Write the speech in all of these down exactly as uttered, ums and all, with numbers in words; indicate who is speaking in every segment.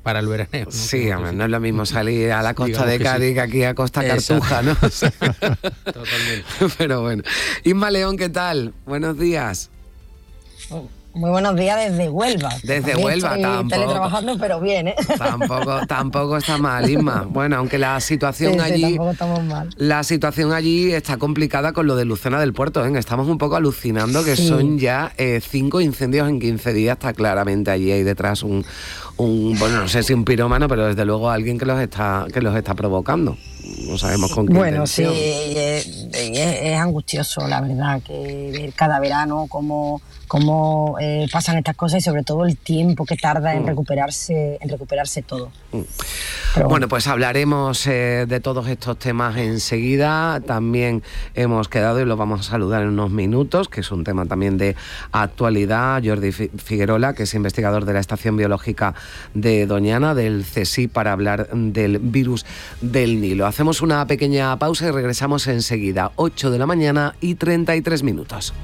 Speaker 1: para el veraneo, ¿no?
Speaker 2: Sí, hombre, no es lo mismo salir a la costa de Cádiz que, sí. que aquí a Costa Cartuja, ¿no?
Speaker 1: Totalmente.
Speaker 2: Pero bueno. Isma León, ¿qué tal? Buenos días.
Speaker 3: Muy buenos días desde Huelva.
Speaker 2: Desde
Speaker 3: También
Speaker 2: Huelva,
Speaker 3: estoy
Speaker 2: tampoco.
Speaker 3: teletrabajando, pero bien, ¿eh?
Speaker 2: Tampoco, tampoco está mal, Isma. Bueno, aunque la situación
Speaker 3: sí,
Speaker 2: allí...
Speaker 3: Sí, tampoco estamos mal.
Speaker 2: La situación allí está complicada con lo de Lucena del Puerto, ¿eh? Estamos un poco alucinando que sí. son ya eh, cinco incendios en quince días. Está claramente allí ahí detrás un, un... Bueno, no sé si un pirómano, pero desde luego alguien que los está, que los está provocando. No sabemos con qué
Speaker 3: Bueno,
Speaker 2: intención.
Speaker 3: sí, es, es, es angustioso, la verdad, que ver cada verano cómo... cómo eh, pasan estas cosas y sobre todo el tiempo que tarda en recuperarse en recuperarse todo.
Speaker 2: Pero bueno. bueno, pues hablaremos eh, de todos estos temas enseguida. También hemos quedado y los vamos a saludar en unos minutos, que es un tema también de actualidad. Jordi Figuerola, que es investigador de la Estación Biológica de Doñana, del CSIC, para hablar del virus del Nilo. Hacemos una pequeña pausa y regresamos enseguida. ocho de la mañana y treinta y tres minutos.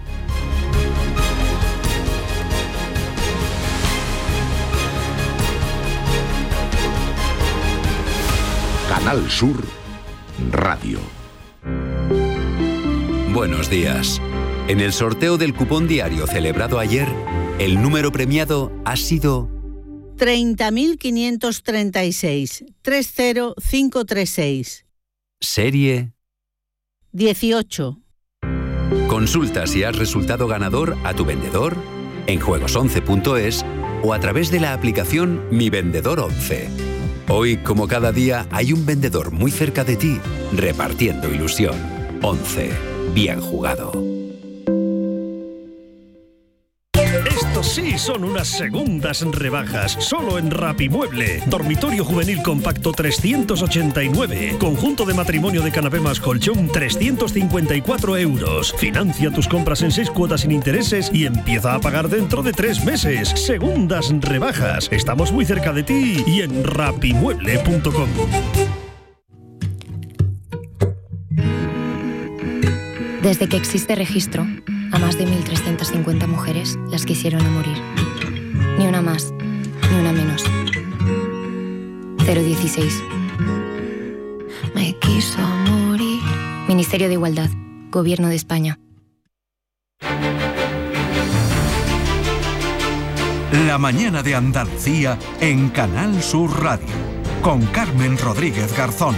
Speaker 4: Canal Sur Radio.
Speaker 5: Buenos días. En el sorteo del cupón diario celebrado ayer, el número premiado ha sido
Speaker 6: treinta mil quinientos treinta y seis, tres cero cinco tres seis.
Speaker 5: Serie
Speaker 6: dieciocho.
Speaker 5: Consulta si has resultado ganador a tu vendedor, en juegos once punto es o a través de la aplicación Mi Vendedor once. Hoy, como cada día, hay un vendedor muy cerca de ti, repartiendo ilusión. once. Bien jugado.
Speaker 7: Estos sí son unas segundas rebajas, solo en Rapimueble. Dormitorio juvenil compacto trescientos ochenta y nueve. Conjunto de matrimonio de canapé más colchón trescientos cincuenta y cuatro euros. Financia tus compras en seis cuotas sin intereses y empieza a pagar dentro de tres meses. Segundas rebajas. Estamos muy cerca de ti y en rapimueble punto com.
Speaker 8: Desde que existe registro, a más de mil trescientas cincuenta mujeres las quisieron a morir. Ni una más, ni una menos. cero dieciséis. Me quiso morir. Ministerio de Igualdad, Gobierno de España.
Speaker 9: La mañana de Andalucía en Canal Sur Radio, con Carmen Rodríguez Garzón.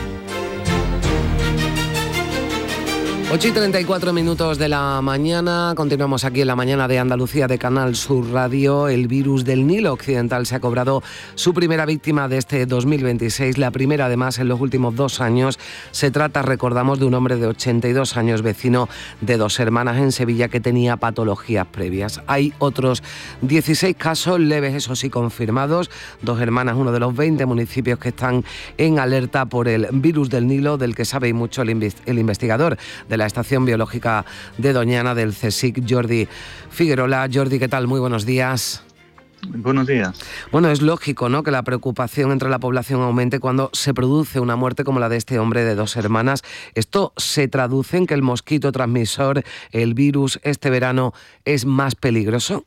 Speaker 2: ocho y treinta y cuatro minutos de la mañana, continuamos aquí en la mañana de Andalucía de Canal Sur Radio. El virus del Nilo Occidental se ha cobrado su primera víctima de este dos mil veintiséis, la primera además en los últimos dos años. Se trata, recordamos, de un hombre de ochenta y dos años, vecino de Dos Hermanas en Sevilla, que tenía patologías previas. Hay otros dieciséis casos leves, eso sí, confirmados. Dos Hermanas, uno de los veinte municipios que están en alerta por el virus del Nilo, del que sabe mucho el, inv- el investigador de la Estación Biológica de Doñana, del CSIC, Jordi Figuerola. Jordi, ¿qué tal? Muy buenos días.
Speaker 10: Buenos días.
Speaker 2: Bueno, es lógico, ¿no?, que la preocupación entre la población aumente cuando se produce una muerte como la de este hombre de Dos Hermanas. ¿Esto se traduce en que el mosquito transmisor, el virus, este verano es más peligroso?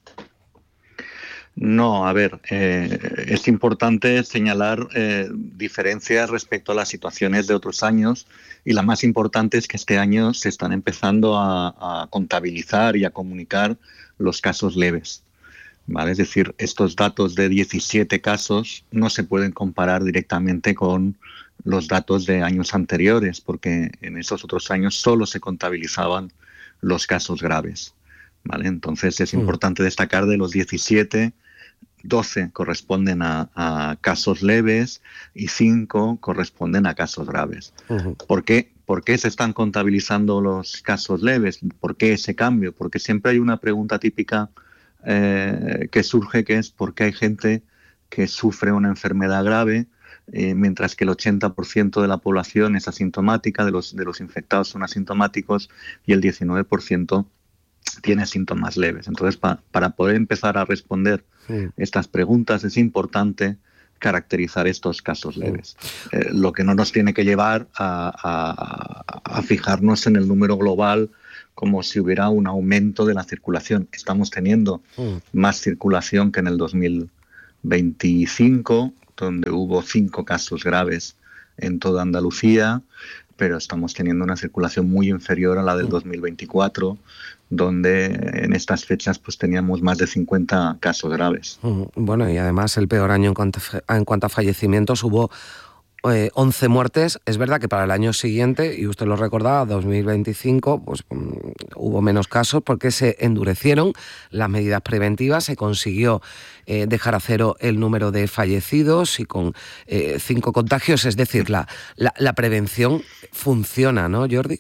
Speaker 10: No, a ver, eh, es importante señalar eh, diferencias respecto a las situaciones de otros años, y la más importante es que este año se están empezando a, a contabilizar y a comunicar los casos leves, ¿vale? Es decir, estos datos de diecisiete casos no se pueden comparar directamente con los datos de años anteriores, porque en esos otros años solo se contabilizaban los casos graves, ¿vale? Entonces es importante destacar, de los diecisiete, doce corresponden a, a casos leves y cinco corresponden a casos graves. Uh-huh. ¿Por qué? ¿Por qué se están contabilizando los casos leves? ¿Por qué ese cambio? Porque siempre hay una pregunta típica eh, que surge, que es ¿por qué hay gente que sufre una enfermedad grave eh, mientras que el ochenta por ciento de la población es asintomática, de los, de los infectados son asintomáticos, y el diecinueve por ciento tiene síntomas leves? Entonces, pa, para poder empezar a responder sí. estas preguntas, es importante caracterizar estos casos leves. Eh, lo que no nos tiene que llevar a, a, a fijarnos en el número global como si hubiera un aumento de la circulación. Estamos teniendo sí. más circulación que en el dos mil veinticinco, donde hubo cinco casos graves en toda Andalucía, pero estamos teniendo una circulación muy inferior a la del dos mil veinticuatro, donde en estas fechas pues teníamos más de cincuenta casos graves.
Speaker 2: Bueno, y además el peor año en cuanto a, en cuanto a fallecimientos, hubo eh, once muertes. Es verdad que para el año siguiente, y usted lo recordaba, dos mil veinticinco, pues um, hubo menos casos porque se endurecieron las medidas preventivas, se consiguió eh, dejar a cero el número de fallecidos y con eh, cinco contagios, es decir, la, la, la prevención funciona, ¿no, Jordi?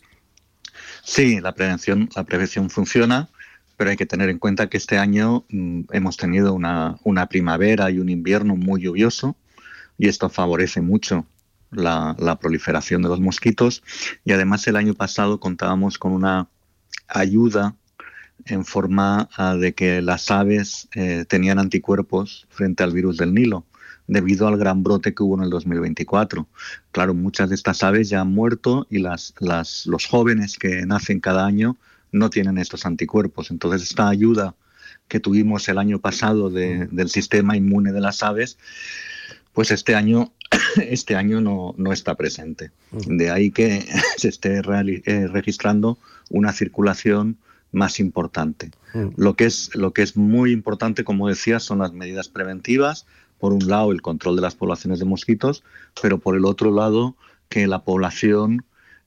Speaker 10: Sí, la prevención, la prevención funciona, pero hay que tener en cuenta que este año mmm, hemos tenido una, una primavera y un invierno muy lluvioso, y esto favorece mucho la, la proliferación de los mosquitos. Y además el año pasado contábamos con una ayuda en forma uh, de que las aves eh, tenían anticuerpos frente al virus del Nilo, debido al gran brote que hubo en el dos mil veinticuatro. Claro, muchas de estas aves ya han muerto y las, las, los jóvenes que nacen cada año no tienen estos anticuerpos. Entonces, esta ayuda que tuvimos el año pasado de, del sistema inmune de las aves, pues este año, este año no, no está presente. De ahí que se esté reali- eh, registrando una circulación más importante. Lo que es, lo que es muy importante, como decía, son las medidas preventivas. Por un lado, el control de las poblaciones de mosquitos, pero por el otro lado, que la población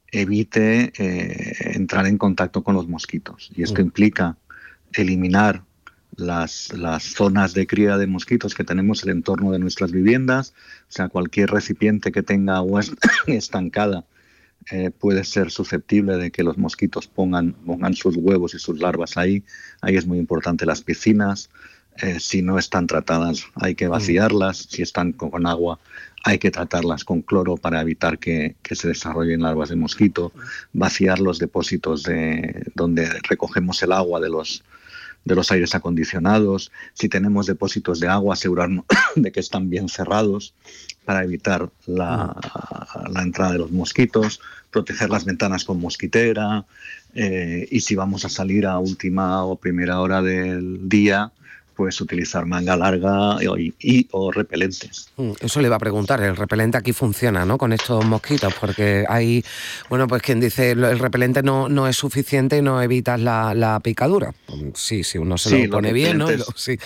Speaker 10: evite eh, entrar en contacto con los mosquitos. Y esto implica eliminar las, las zonas de cría de mosquitos que tenemos en el entorno de nuestras viviendas. O sea, cualquier recipiente que tenga agua estancada eh, puede ser susceptible de que los mosquitos pongan, pongan sus huevos y sus larvas ahí. Ahí es muy importante las piscinas. Eh, si no están tratadas hay que vaciarlas, si están con, con agua hay que tratarlas con cloro para evitar que, que se desarrollen larvas de mosquito, vaciar los depósitos de donde recogemos el agua de los, de los aires acondicionados. Si tenemos depósitos de agua, asegurarnos de que están bien cerrados para evitar la, la entrada de los mosquitos, proteger las ventanas con mosquitera, eh, y si vamos a salir a última o primera hora del día, pues utilizar manga larga y, y o repelentes.
Speaker 2: Eso le iba a preguntar, el repelente aquí funciona, ¿no?, con estos mosquitos, porque hay, bueno, pues quien dice el repelente no, no es suficiente y no evitas la, la picadura. Sí, si uno se sí, lo pone bien, ¿no? Sí.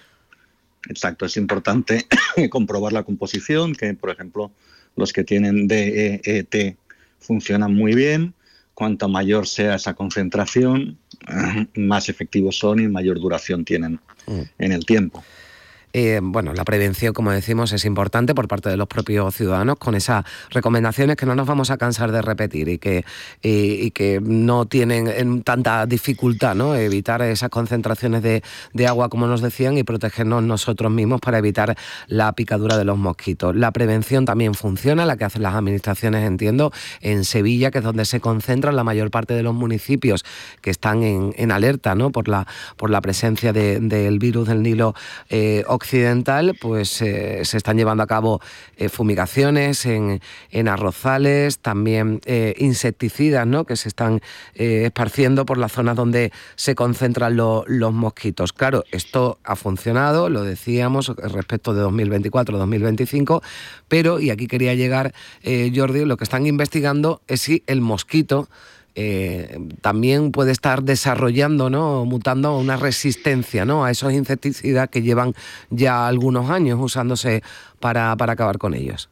Speaker 10: Exacto, es importante comprobar la composición, que por ejemplo los que tienen D E E T funcionan muy bien. Cuanto mayor sea esa concentración, más efectivos son y mayor duración tienen en el tiempo.
Speaker 2: Eh, bueno, la prevención, como decimos, es importante por parte de los propios ciudadanos, con esas recomendaciones que no nos vamos a cansar de repetir y que, y, y que no tienen tanta dificultad, ¿no?, evitar esas concentraciones de, de agua, como nos decían, y protegernos nosotros mismos para evitar la picadura de los mosquitos. La prevención también funciona, la que hacen las administraciones, entiendo, en Sevilla, que es donde se concentran la mayor parte de los municipios que están en, en alerta, ¿no?, por la, por la presencia de, del virus del Nilo eh, occidental, pues eh, se están llevando a cabo eh, fumigaciones en, en arrozales, también eh, insecticidas, ¿no?, que se están eh, esparciendo por las zonas donde se concentran lo, los mosquitos. Claro, esto ha funcionado, lo decíamos, respecto de dos mil veinticuatro dos mil veinticinco, pero, y aquí quería llegar, eh, Jordi, lo que están investigando es si el mosquito Eh, también puede estar desarrollando, ¿no?, mutando una resistencia, ¿no?, a esos insecticidas que llevan ya algunos años usándose para, para acabar con ellos.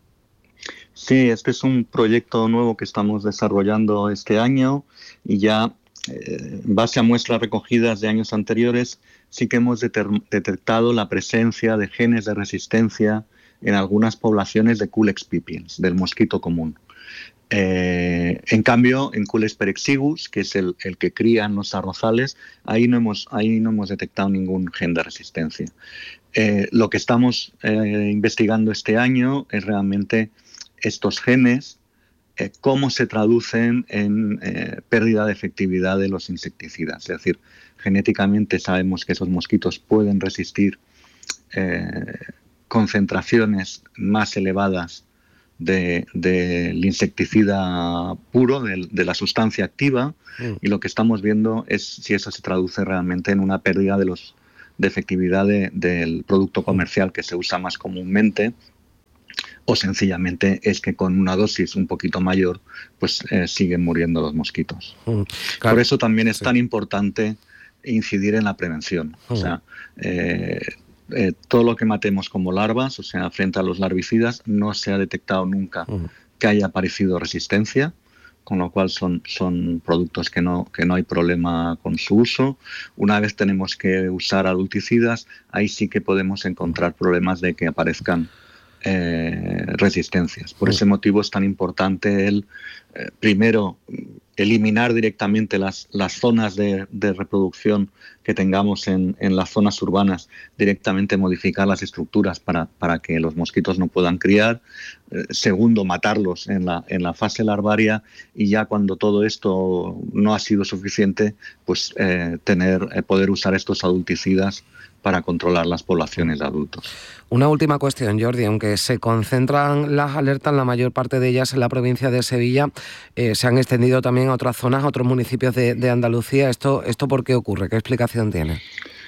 Speaker 10: Sí, este es un proyecto nuevo que estamos desarrollando este año y ya eh, en base a muestras recogidas de años anteriores sí que hemos deter- detectado la presencia de genes de resistencia en algunas poblaciones de Culex pipiens, del mosquito común. Eh, en cambio, en Culex perexiguus, que es el, el que cría en los arrozales, ahí no hemos, ahí no hemos detectado ningún gen de resistencia. Eh, lo que estamos eh, investigando este año es realmente estos genes, eh, cómo se traducen en eh, pérdida de efectividad de los insecticidas. Es decir, genéticamente sabemos que esos mosquitos pueden resistir eh, concentraciones más elevadas del de, de insecticida puro, de, de la sustancia activa, mm. y lo que estamos viendo es si eso se traduce realmente en una pérdida de los, de efectividad de, del producto comercial que se usa más comúnmente, o sencillamente es que con una dosis un poquito mayor pues eh, siguen muriendo los mosquitos. Mm, claro. Por eso también es sí. tan importante incidir en la prevención. Mm. O sea, eh, eh, todo lo que matemos como larvas, o sea, frente a los larvicidas, no se ha detectado nunca mm. que haya aparecido resistencia, con lo cual son, son productos que no, que no hay problema con su uso. Una vez tenemos que usar adulticidas, ahí sí que podemos encontrar problemas de que aparezcan Eh, resistencias. Por ese motivo es tan importante el, eh, primero, eliminar directamente las, las zonas de, de reproducción que tengamos en, en las zonas urbanas, directamente modificar las estructuras para, para que los mosquitos no puedan criar. Eh, segundo, matarlos en la, en la fase larvaria, y ya cuando todo esto no ha sido suficiente, pues eh, tener, eh, poder usar estos adulticidas para controlar las poblaciones de adultos.
Speaker 2: Una última cuestión, Jordi. Aunque se concentran las alertas, la mayor parte de ellas en la provincia de Sevilla, eh, se han extendido también a otras zonas, a otros municipios de, de Andalucía. ¿Esto, ¿Esto por qué ocurre? ¿Qué explicación tiene?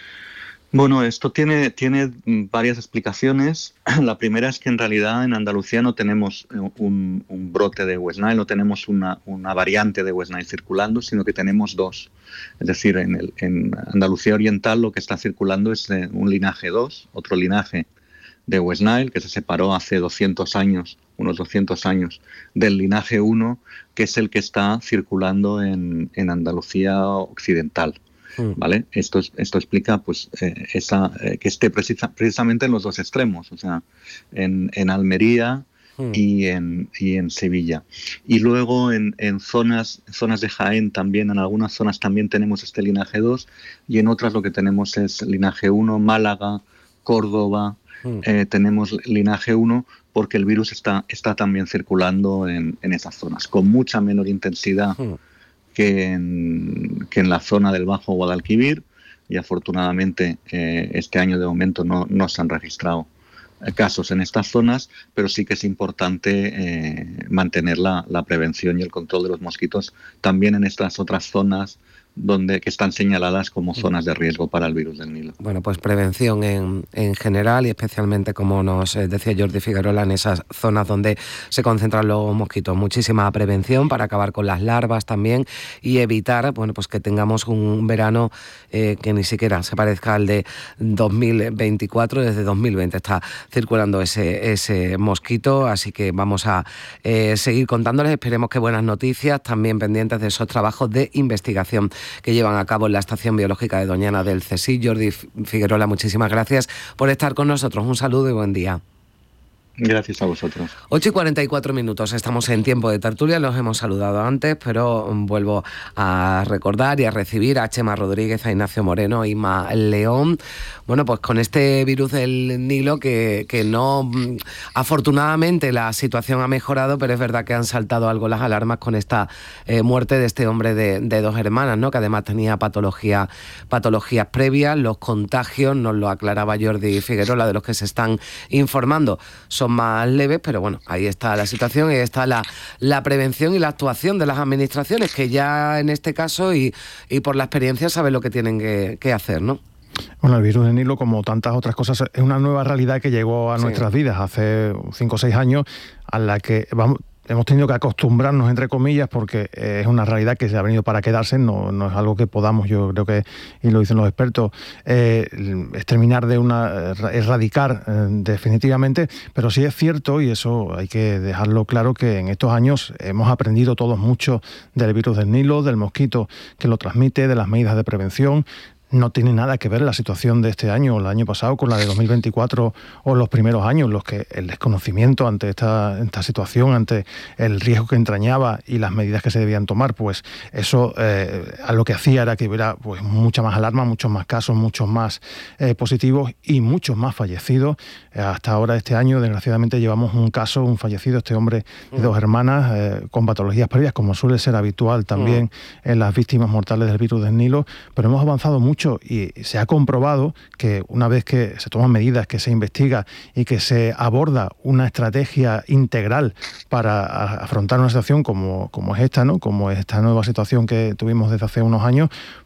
Speaker 10: Bueno, esto tiene, tiene varias explicaciones. La primera es que en realidad en Andalucía no tenemos un, un brote de West Nile, no tenemos una, una variante de West Nile circulando, sino que tenemos dos. Es decir, en, el, en Andalucía Oriental lo que está circulando es un linaje dos, otro linaje de West Nile, que se separó hace doscientos años, unos doscientos años, del linaje uno, que es el que está circulando en, en Andalucía Occidental. ¿Vale? Esto, esto explica pues, eh, esa, eh, que esté precisa, precisamente en los dos extremos, o sea, en, en Almería mm. y, en, y en Sevilla. Y luego en, en zonas, zonas de Jaén también, en algunas zonas también tenemos este linaje dos, y en otras lo que tenemos es linaje uno, Málaga, Córdoba, mm. eh, tenemos linaje uno, porque el virus está, está también circulando en, en esas zonas, con mucha menor intensidad mm. Que en, que en la zona del Bajo Guadalquivir, y afortunadamente eh, este año de momento no, no se han registrado eh, casos en estas zonas, pero sí que es importante eh, mantener la, la prevención y el control de los mosquitos también en estas otras zonas donde que están señaladas como zonas de riesgo para el virus del Nilo.
Speaker 2: Bueno, pues prevención en, en general, y especialmente, como nos decía Jordi Figuerola, en esas zonas donde se concentran los mosquitos. Muchísima prevención para acabar con las larvas también, y evitar, bueno, pues que tengamos un verano eh, que ni siquiera se parezca al de dos mil veinticuatro. Desde dos mil veinte está circulando ese, ese mosquito, así que vamos a eh, seguir contándoles. Esperemos que buenas noticias, también pendientes de esos trabajos de investigación que llevan a cabo en la Estación Biológica de Doñana del C S I. Jordi Figuerola, muchísimas gracias por estar con nosotros. Un saludo y buen día.
Speaker 10: Gracias a vosotros.
Speaker 2: ocho y cuarenta y cuatro minutos, estamos en tiempo de tertulia, los hemos saludado antes, pero vuelvo a recordar y a recibir a Chema Rodríguez, a Ignacio Moreno, a Inma León. Bueno, pues con este virus del Nilo que, que no, afortunadamente la situación ha mejorado, pero es verdad que han saltado algo las alarmas con esta eh, muerte de este hombre de, de dos hermanas, ¿no? Que además tenía patología, patologías previas. Los contagios, nos lo aclaraba Jordi Figuerola, de los que se están informando, son más leves, pero bueno, ahí está la situación, ahí está la, la prevención y la actuación de las administraciones, que ya en este caso y, y por la experiencia saben lo que tienen que, que hacer, ¿no?
Speaker 11: Bueno, el virus del Nilo, como tantas otras cosas, es una nueva realidad que llegó a sí. nuestras vidas hace cinco o seis años, a la que vamos... hemos tenido que acostumbrarnos, entre comillas, porque es una realidad que se ha venido para quedarse, no, no es algo que podamos, yo creo que, y lo dicen los expertos, eh, exterminar de una, erradicar eh, definitivamente, pero sí es cierto, y eso hay que dejarlo claro, que en estos años hemos aprendido todos mucho del virus del Nilo, del mosquito que lo transmite, de las medidas de prevención. No tiene nada que ver la situación de este año o el año pasado con la de dos mil veinticuatro o los primeros años, los que el desconocimiento ante esta, esta situación, ante el riesgo que entrañaba y las medidas que se debían tomar, pues eso eh, a lo que hacía era que hubiera pues mucha más alarma, muchos más casos, muchos más eh, positivos y muchos más fallecidos. Eh, hasta ahora este año, desgraciadamente, llevamos un caso, un fallecido, este hombre de dos hermanas eh, con patologías previas, como suele ser habitual también uh-huh. en las víctimas mortales del virus del Nilo, pero hemos avanzado mucho. Y se ha comprobado que una vez que se toman medidas, que se investiga y que se aborda una estrategia integral para afrontar una situación como, como es esta, ¿no? Como esta nueva situación que tuvimos desde hace unos años,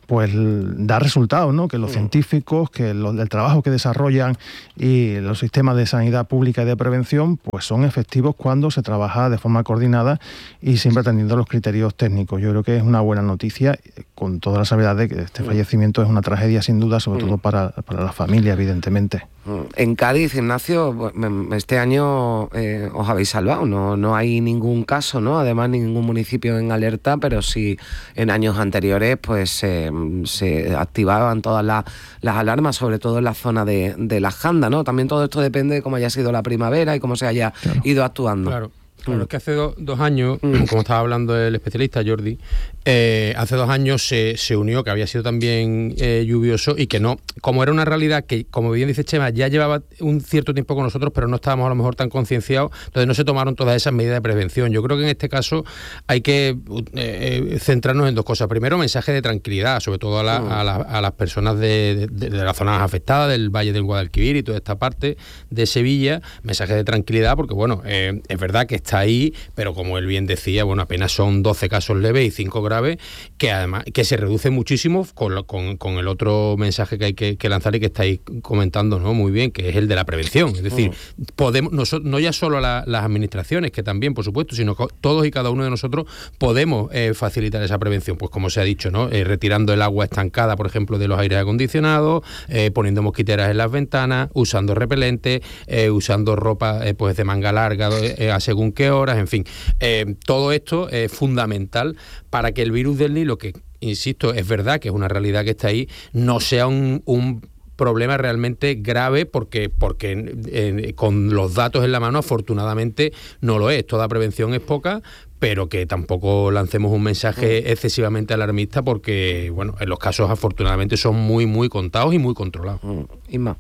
Speaker 11: pues da resultados, ¿no? Que los mm. científicos, que los, el trabajo que desarrollan y los sistemas de sanidad pública y de prevención, pues son efectivos cuando se trabaja de forma coordinada y siempre atendiendo los criterios técnicos. Yo creo que es una buena noticia, con toda la salvedad de que este mm. fallecimiento es una tragedia sin duda, sobre mm. todo para, para la familia, evidentemente.
Speaker 2: En Cádiz, Ignacio, este año eh, os habéis salvado, no, no hay ningún caso, ¿no? Además, ningún municipio en alerta, pero sí en años anteriores pues eh, se activaban todas la, las alarmas, sobre todo en la zona de, de la Janda, ¿no? También todo esto depende de cómo haya sido la primavera y cómo se haya claro. ido actuando.
Speaker 1: Claro. Claro, es que hace do, dos años, mm. como estaba hablando el especialista Jordi, eh, hace dos años se, se unió, que había sido también eh, lluvioso y que no, como era una realidad que, como bien dice Chema, ya llevaba un cierto tiempo con nosotros, pero no estábamos a lo mejor tan concienciados, entonces no se tomaron todas esas medidas de prevención. Yo creo que en este caso hay que eh, centrarnos en dos cosas. Primero, mensaje de tranquilidad, sobre todo a, la, mm. a, la, a las personas de, de, de las zonas afectadas, del Valle del Guadalquivir y toda esta parte de Sevilla, mensaje de tranquilidad, porque bueno, eh, es verdad que está ahí, pero como él bien decía, bueno, apenas son doce casos leves y cinco graves, que además que se reduce muchísimo con, con, con el otro mensaje que hay que, que lanzar y que estáis comentando, ¿no? Muy bien, que es el de la prevención. Es decir, uh-huh. podemos no, no ya solo la, las administraciones, que también, por supuesto, sino que todos y cada uno de nosotros podemos eh, facilitar esa prevención, pues como se ha dicho, ¿no? Eh, retirando el agua estancada, por ejemplo, de los aires acondicionados, eh, poniendo mosquiteras en las ventanas, usando repelentes, eh, usando ropa eh, pues de manga larga eh, a según qué horas, en fin. Eh, todo esto es fundamental para que el virus del Nilo, que, insisto, es verdad que es una realidad que está ahí, no sea un, un problema realmente grave, porque, porque eh, con los datos en la mano, afortunadamente, no lo es. Toda prevención es poca, pero que tampoco lancemos un mensaje excesivamente alarmista, porque, bueno, en los casos, afortunadamente, son muy, muy contados y muy controlados.
Speaker 2: Inma.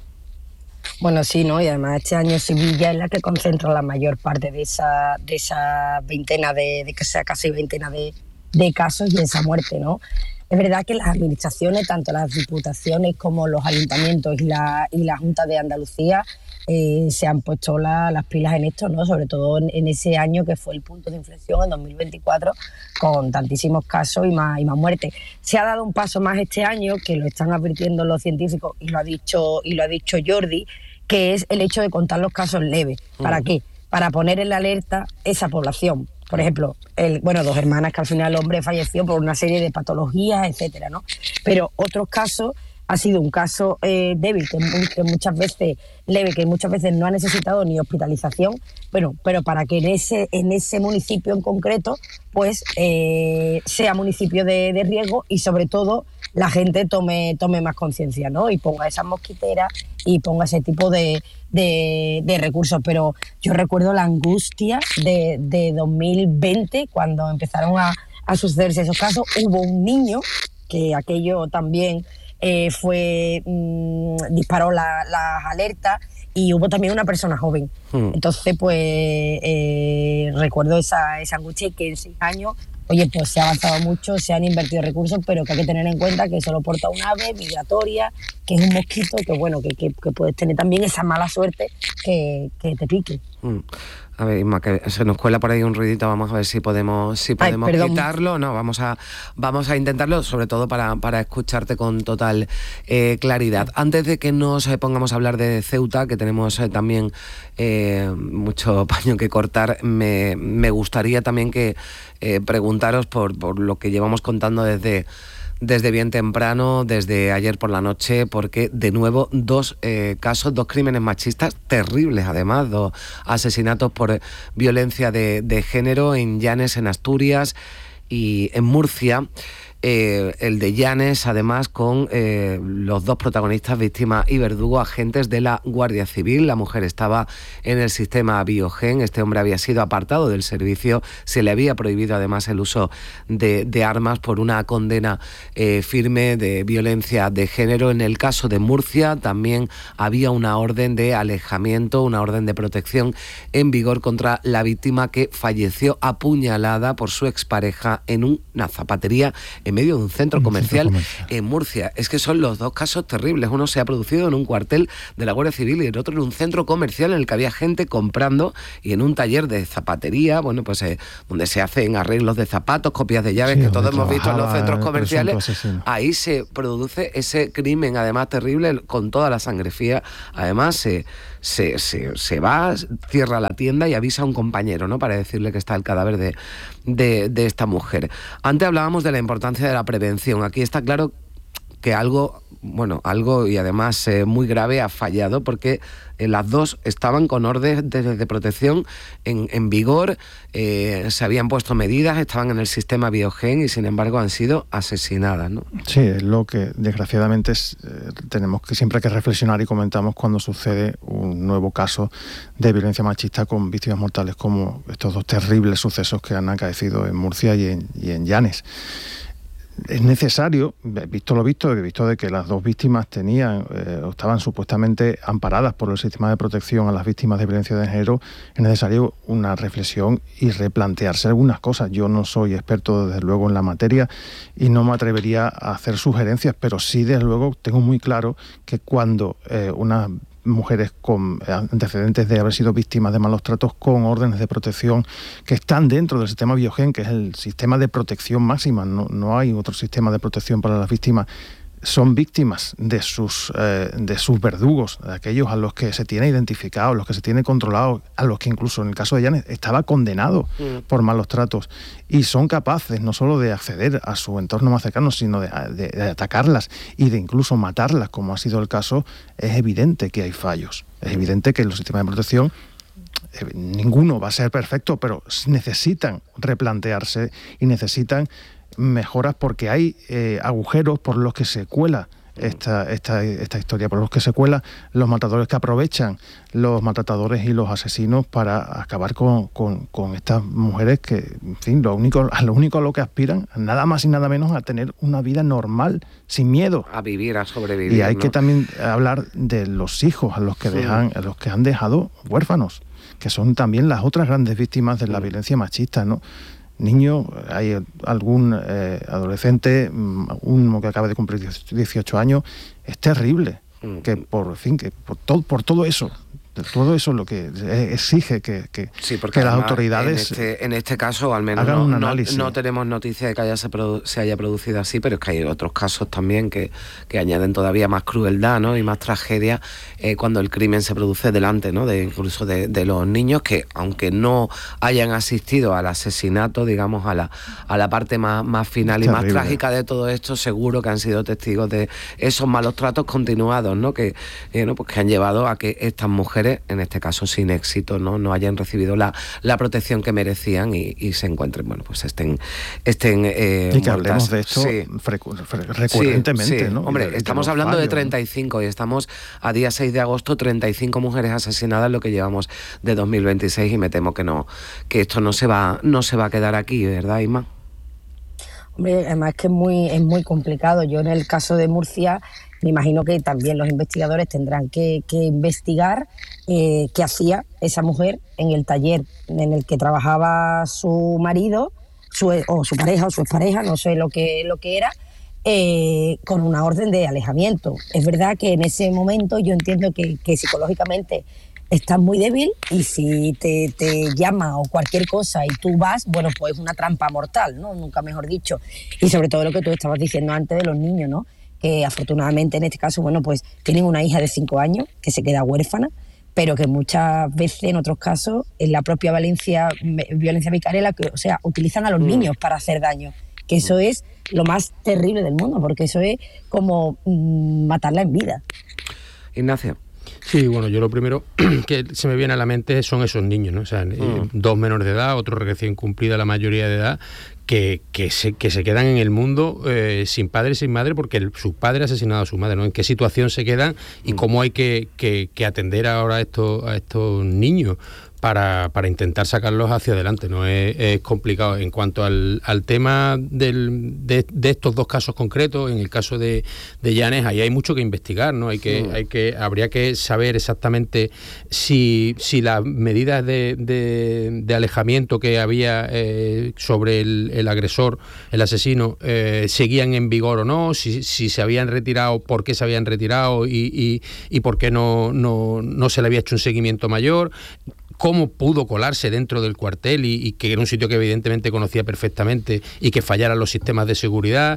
Speaker 3: Bueno, sí, ¿no? Y además este año Sevilla es la que concentra la mayor parte de esa, de esa veintena de, de que sea casi veintena de, de casos y de esa muerte, ¿no? Es verdad que las administraciones, tanto las diputaciones como los ayuntamientos y la, y la Junta de Andalucía, eh, se han puesto la, las pilas en esto, ¿no? Sobre todo en, en ese año que fue el punto de inflexión, en dos mil veinticuatro, con tantísimos casos y más, y más muertes. Se ha dado un paso más este año, que lo están advirtiendo los científicos, y lo ha dicho, y lo ha dicho Jordi, que es el hecho de contar los casos leves. ¿Para qué? Para poner en la alerta esa población. Por ejemplo, el, bueno, dos hermanas que al final el hombre falleció por una serie de patologías, etcétera, ¿no? Pero otros casos ha sido un caso eh, débil, que, que muchas veces leve, que muchas veces no ha necesitado ni hospitalización, bueno, pero para que en ese, en ese municipio en concreto, pues eh, sea municipio de, de riesgo y sobre todo la gente tome, tome más conciencia, ¿no? Y ponga esas mosquiteras y ponga ese tipo de, de, de recursos. Pero yo recuerdo la angustia de, de dos mil veinte, cuando empezaron a, a sucederse esos casos. Hubo un niño que aquello también eh, fue mmm, disparó la, las alertas, y hubo también una persona joven. Hmm. Entonces, pues eh, recuerdo esa, esa angustia, y que en seis años, oye, pues se ha avanzado mucho, se han invertido recursos, pero que hay que tener en cuenta que solo porta un ave migratoria, que es un mosquito, que bueno, que, que, que puedes tener también esa mala suerte que, que te pique. Hmm.
Speaker 2: A ver, Isma, que se nos cuela por ahí un ruidito, vamos a ver si podemos si podemos Ay, quitarlo. No, vamos a vamos a intentarlo, sobre todo para, para escucharte con total eh, claridad. Antes de que nos eh, pongamos a hablar de Ceuta, que tenemos eh, también eh, mucho paño que cortar, me, me gustaría también que eh, preguntaros por, por lo que llevamos contando desde... desde bien temprano, desde ayer por la noche, porque de nuevo dos eh, casos, dos crímenes machistas terribles, además, dos asesinatos por violencia de, de género en Llanes, en Asturias, y en Murcia. Eh, el de Llanes, además, con eh, los dos protagonistas, víctima y verdugo, agentes de la Guardia Civil. La mujer estaba en el sistema Biogen, este hombre había sido apartado del servicio, se le había prohibido además el uso de, de armas por una condena eh, firme de violencia de género. En el caso de Murcia también había una orden de alejamiento, una orden de protección en vigor contra la víctima, que falleció apuñalada por su expareja en una zapatería en medio de un centro
Speaker 11: un
Speaker 2: comercial,
Speaker 11: centro comercial
Speaker 2: en Murcia. Es que son los dos casos terribles. Uno se ha producido en un cuartel de la Guardia Civil y el otro en un centro comercial en el que había gente comprando, y en un taller de zapatería, bueno, pues eh, donde se hacen arreglos de zapatos, copias de llaves, sí, que todos hemos visto en los centros comerciales. Ahí se produce ese crimen, además terrible, con toda la sangre fría. Además se, se, se, se va, cierra la tienda y avisa a un compañero, ¿no?, para decirle que está el cadáver de, de, de esta mujer. Antes hablábamos de la importancia de la prevención. Aquí está claro que algo, bueno, algo y además eh, muy grave ha fallado, porque eh, las dos estaban con órdenes de, de protección en, en vigor, eh, se habían puesto medidas, estaban en el sistema Biogen y sin embargo han sido asesinadas, ¿no?
Speaker 11: Sí, es lo que desgraciadamente es, eh, tenemos que siempre que reflexionar y comentamos cuando sucede un nuevo caso de violencia machista con víctimas mortales como estos dos terribles sucesos que han acaecido en Murcia y en, y en Llanes. Es necesario, visto lo visto, visto de que las dos víctimas tenían eh, o estaban supuestamente amparadas por el sistema de protección a las víctimas de violencia de género, es necesario una reflexión y replantearse algunas cosas. Yo no soy experto, desde luego, en la materia y no me atrevería a hacer sugerencias, pero sí, desde luego, tengo muy claro que cuando eh, una mujeres con antecedentes de haber sido víctimas de malos tratos con órdenes de protección que están dentro del sistema Biogen, que es el sistema de protección máxima, no, no hay otro sistema de protección para las víctimas, son víctimas de sus, eh, de sus verdugos, de aquellos a los que se tiene identificado, a los que se tiene controlado, a los que incluso en el caso de Llanes estaba condenado mm. por malos tratos, y son capaces no solo de acceder a su entorno más cercano, sino de, de, de atacarlas y de incluso matarlas, como ha sido el caso. Es evidente que hay fallos, es evidente que los sistemas de protección, eh, ninguno va a ser perfecto, pero necesitan replantearse y necesitan mejoras, porque hay eh, agujeros por los que se cuela esta, esta, esta historia, por los que se cuela los matadores, que aprovechan los maltratadores y los asesinos para acabar con, con, con estas mujeres que, en fin, lo único, a lo único a lo que aspiran, nada más y nada menos, a tener una vida normal, sin miedo.
Speaker 2: A vivir, a sobrevivir.
Speaker 11: Y hay
Speaker 2: ¿no?
Speaker 11: que también hablar de los hijos a los que, sí. dejan, a los que han dejado huérfanos, que son también las otras grandes víctimas de la sí. violencia machista, ¿no? Niños, hay algún eh, adolescente, uno que acaba de cumplir dieciocho años, es terrible, mm. que por fin, que por todo, por todo eso, todo eso es lo que exige que, que,
Speaker 2: sí,
Speaker 11: que las autoridades
Speaker 2: en este, en este caso al menos
Speaker 11: hagan
Speaker 2: no,
Speaker 11: un
Speaker 2: no,
Speaker 11: análisis.
Speaker 2: No tenemos noticia de que haya se, produ- se haya producido así, pero es que hay otros casos también que, que añaden todavía más crueldad, ¿no?, y más tragedia eh, cuando el crimen se produce delante, ¿no?, de incluso de, de los niños, que aunque no hayan asistido al asesinato, digamos a la a la parte más, más final y terrible. Más trágica de todo esto, seguro que han sido testigos de esos malos tratos continuados, ¿no?, que eh, no, pues que han llevado a que estas mujeres, en este caso sin éxito, no no hayan recibido la, la protección que merecían y, y se encuentren, bueno, pues estén estén eh,
Speaker 11: y que
Speaker 2: muertas.
Speaker 11: Hablemos de esto sí. frecu- fre- recurrentemente,
Speaker 2: sí, sí.
Speaker 11: ¿no?
Speaker 2: Hombre,
Speaker 11: de,
Speaker 2: estamos
Speaker 11: de
Speaker 2: hablando
Speaker 11: fallos,
Speaker 2: de treinta y cinco, ¿no? Y estamos a día seis de agosto, treinta y cinco mujeres asesinadas, lo que llevamos de dos mil veintiséis, y me temo que no que esto no se va no se va a quedar aquí, ¿verdad, Inma?
Speaker 3: Hombre, además que es muy es muy complicado. Yo en el caso de Murcia me imagino que también los investigadores tendrán que, que investigar eh, qué hacía esa mujer en el taller en el que trabajaba su marido, su, o su pareja o su expareja, no sé lo que, lo que era, eh, con una orden de alejamiento. Es verdad que en ese momento yo entiendo que, que psicológicamente estás muy débil y si te, te llama o cualquier cosa y tú vas, bueno, pues es una trampa mortal, ¿no? Nunca mejor dicho. Y sobre todo lo que tú estabas diciendo antes de los niños, ¿no?, que afortunadamente en este caso, bueno, pues tienen una hija de cinco años que se queda huérfana, pero que muchas veces, en otros casos, en la propia violencia, violencia vicaria, que, o sea, utilizan a los mm. niños para hacer daño, que eso es lo más terrible del mundo, porque eso es como mmm, matarla en vida.
Speaker 2: Ignacio.
Speaker 1: Sí, bueno, yo lo primero que se me viene a la mente son esos niños, ¿no? O sea, mm. dos menores de edad, otro recién cumplida la mayoría de edad, que, que, se, que se quedan en el mundo eh, sin padre y sin madre porque el, su padre ha asesinado a su madre, ¿no? En qué situación se quedan y cómo hay que, que, que atender ahora a estos, a estos niños para, para intentar sacarlos hacia adelante, ¿no? Es, es complicado. En cuanto al, al tema del, de, de estos dos casos concretos, en el caso de, de Llanes, ahí hay mucho que investigar, ¿no? Hay que, sí. hay que, habría que saber exactamente si, si las medidas de, de, de alejamiento que había eh, sobre el, el agresor, el asesino, eh, seguían en vigor o no, si, si se habían retirado, por qué se habían retirado y, y, y por qué no, no, no se le había hecho un seguimiento mayor, cómo pudo colarse dentro del cuartel y, y que era un sitio que evidentemente conocía perfectamente y que fallaran los sistemas de seguridad.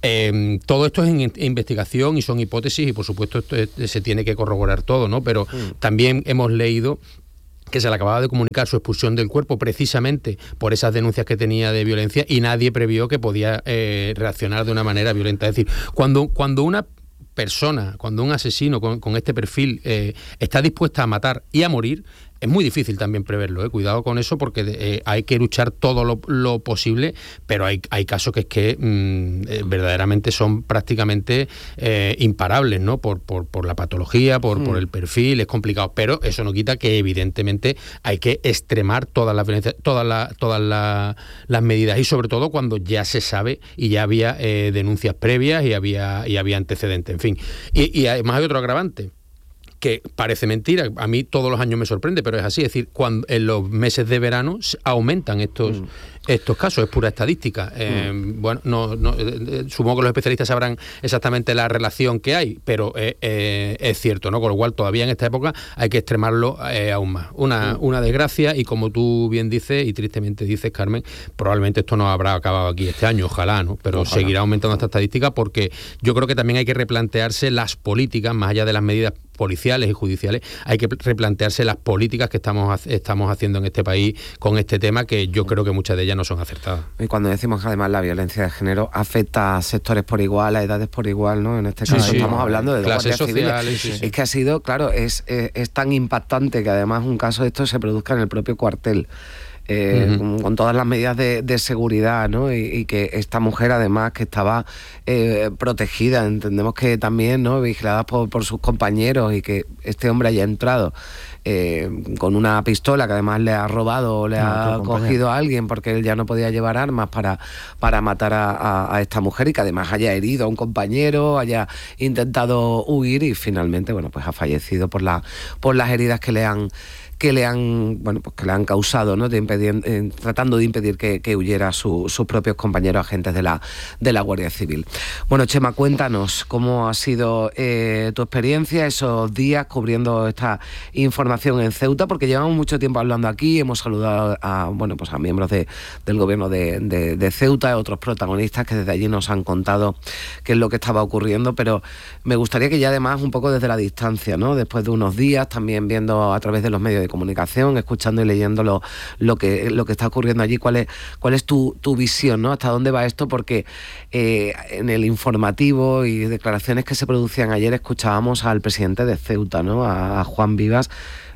Speaker 1: Eh, todo esto es en investigación y son hipótesis y por supuesto esto es, se tiene que corroborar todo, ¿no? Pero mm. también hemos leído que se le acababa de comunicar su expulsión del cuerpo precisamente por esas denuncias que tenía de violencia y nadie previó que podía eh, reaccionar de una manera violenta. Es decir, cuando, cuando una persona, cuando un asesino con, con este perfil eh, está dispuesta a matar y a morir, es muy difícil también preverlo, ¿eh? Cuidado con eso porque eh, hay que luchar todo lo, lo posible, pero hay, hay casos que es que mmm, eh, verdaderamente son prácticamente eh, imparables, ¿no? Por, por, por la patología, por, mm. por el perfil, es complicado, pero eso no quita que evidentemente hay que extremar todas las violencias, todas las todas la, las medidas y sobre todo cuando ya se sabe y ya había eh, denuncias previas y había, y había antecedentes, en fin. Y, y además hay otro agravante, que parece mentira, a mí todos los años me sorprende, pero es así, es decir, cuando en los meses de verano aumentan estos mm. estos casos, es pura estadística. Eh, mm. Bueno, no, no eh, supongo que los especialistas sabrán exactamente la relación que hay, pero eh, eh, es cierto, ¿no? Con lo cual todavía en esta época hay que extremarlo eh, aún más. Una, mm. una desgracia y como tú bien dices y tristemente dices, Carmen, probablemente esto no habrá acabado aquí este año, ojalá, ¿no? Pero ojalá. Seguirá aumentando esta estadística porque yo creo que también hay que replantearse las políticas, más allá de las medidas policiales y judiciales, hay que replantearse las políticas que estamos, estamos haciendo en este país con este tema, que yo creo que muchas de ellas no son acertadas.
Speaker 2: Y cuando decimos que además la violencia de género afecta a sectores por igual, a edades por igual, ¿no? En este caso sí, sí, estamos hablando de
Speaker 1: clases sociales. Sí, sí.
Speaker 2: Es que ha sido, claro, es, es, es tan impactante que además un caso de esto se produzca en el propio cuartel. Eh, uh-huh. con, con todas las medidas de, de seguridad, ¿no? Y, y que esta mujer además que estaba eh, protegida, entendemos que también, ¿no? Vigilada por, por sus compañeros y que este hombre haya entrado eh, con una pistola que además le ha robado o le no, ha cogido a alguien porque él ya no podía llevar armas para, para matar a, a, a esta mujer y que además haya herido a un compañero, haya intentado huir y finalmente, bueno, pues ha fallecido por, la, por las heridas que le han que le han bueno pues que le han causado, ¿no? De impedir, eh, tratando de impedir que, que huyera su, sus propios compañeros agentes de la de la Guardia Civil. Bueno, Chema, cuéntanos cómo ha sido eh, tu experiencia esos días cubriendo esta información en Ceuta, porque llevamos mucho tiempo hablando aquí, hemos saludado a bueno pues a miembros de, del gobierno de, de, de Ceuta, a otros protagonistas que desde allí nos han contado qué es lo que estaba ocurriendo, pero me gustaría que ya además un poco desde la distancia, ¿no? Después de unos días, también viendo a través de los medios de comunicación, escuchando y leyendo lo, lo que lo que está ocurriendo allí, cuál es cuál es tu, tu visión, ¿no? ¿Hasta dónde va esto? Porque eh, en el informativo y declaraciones que se producían ayer escuchábamos al presidente de Ceuta, ¿no? A, a Juan Vivas,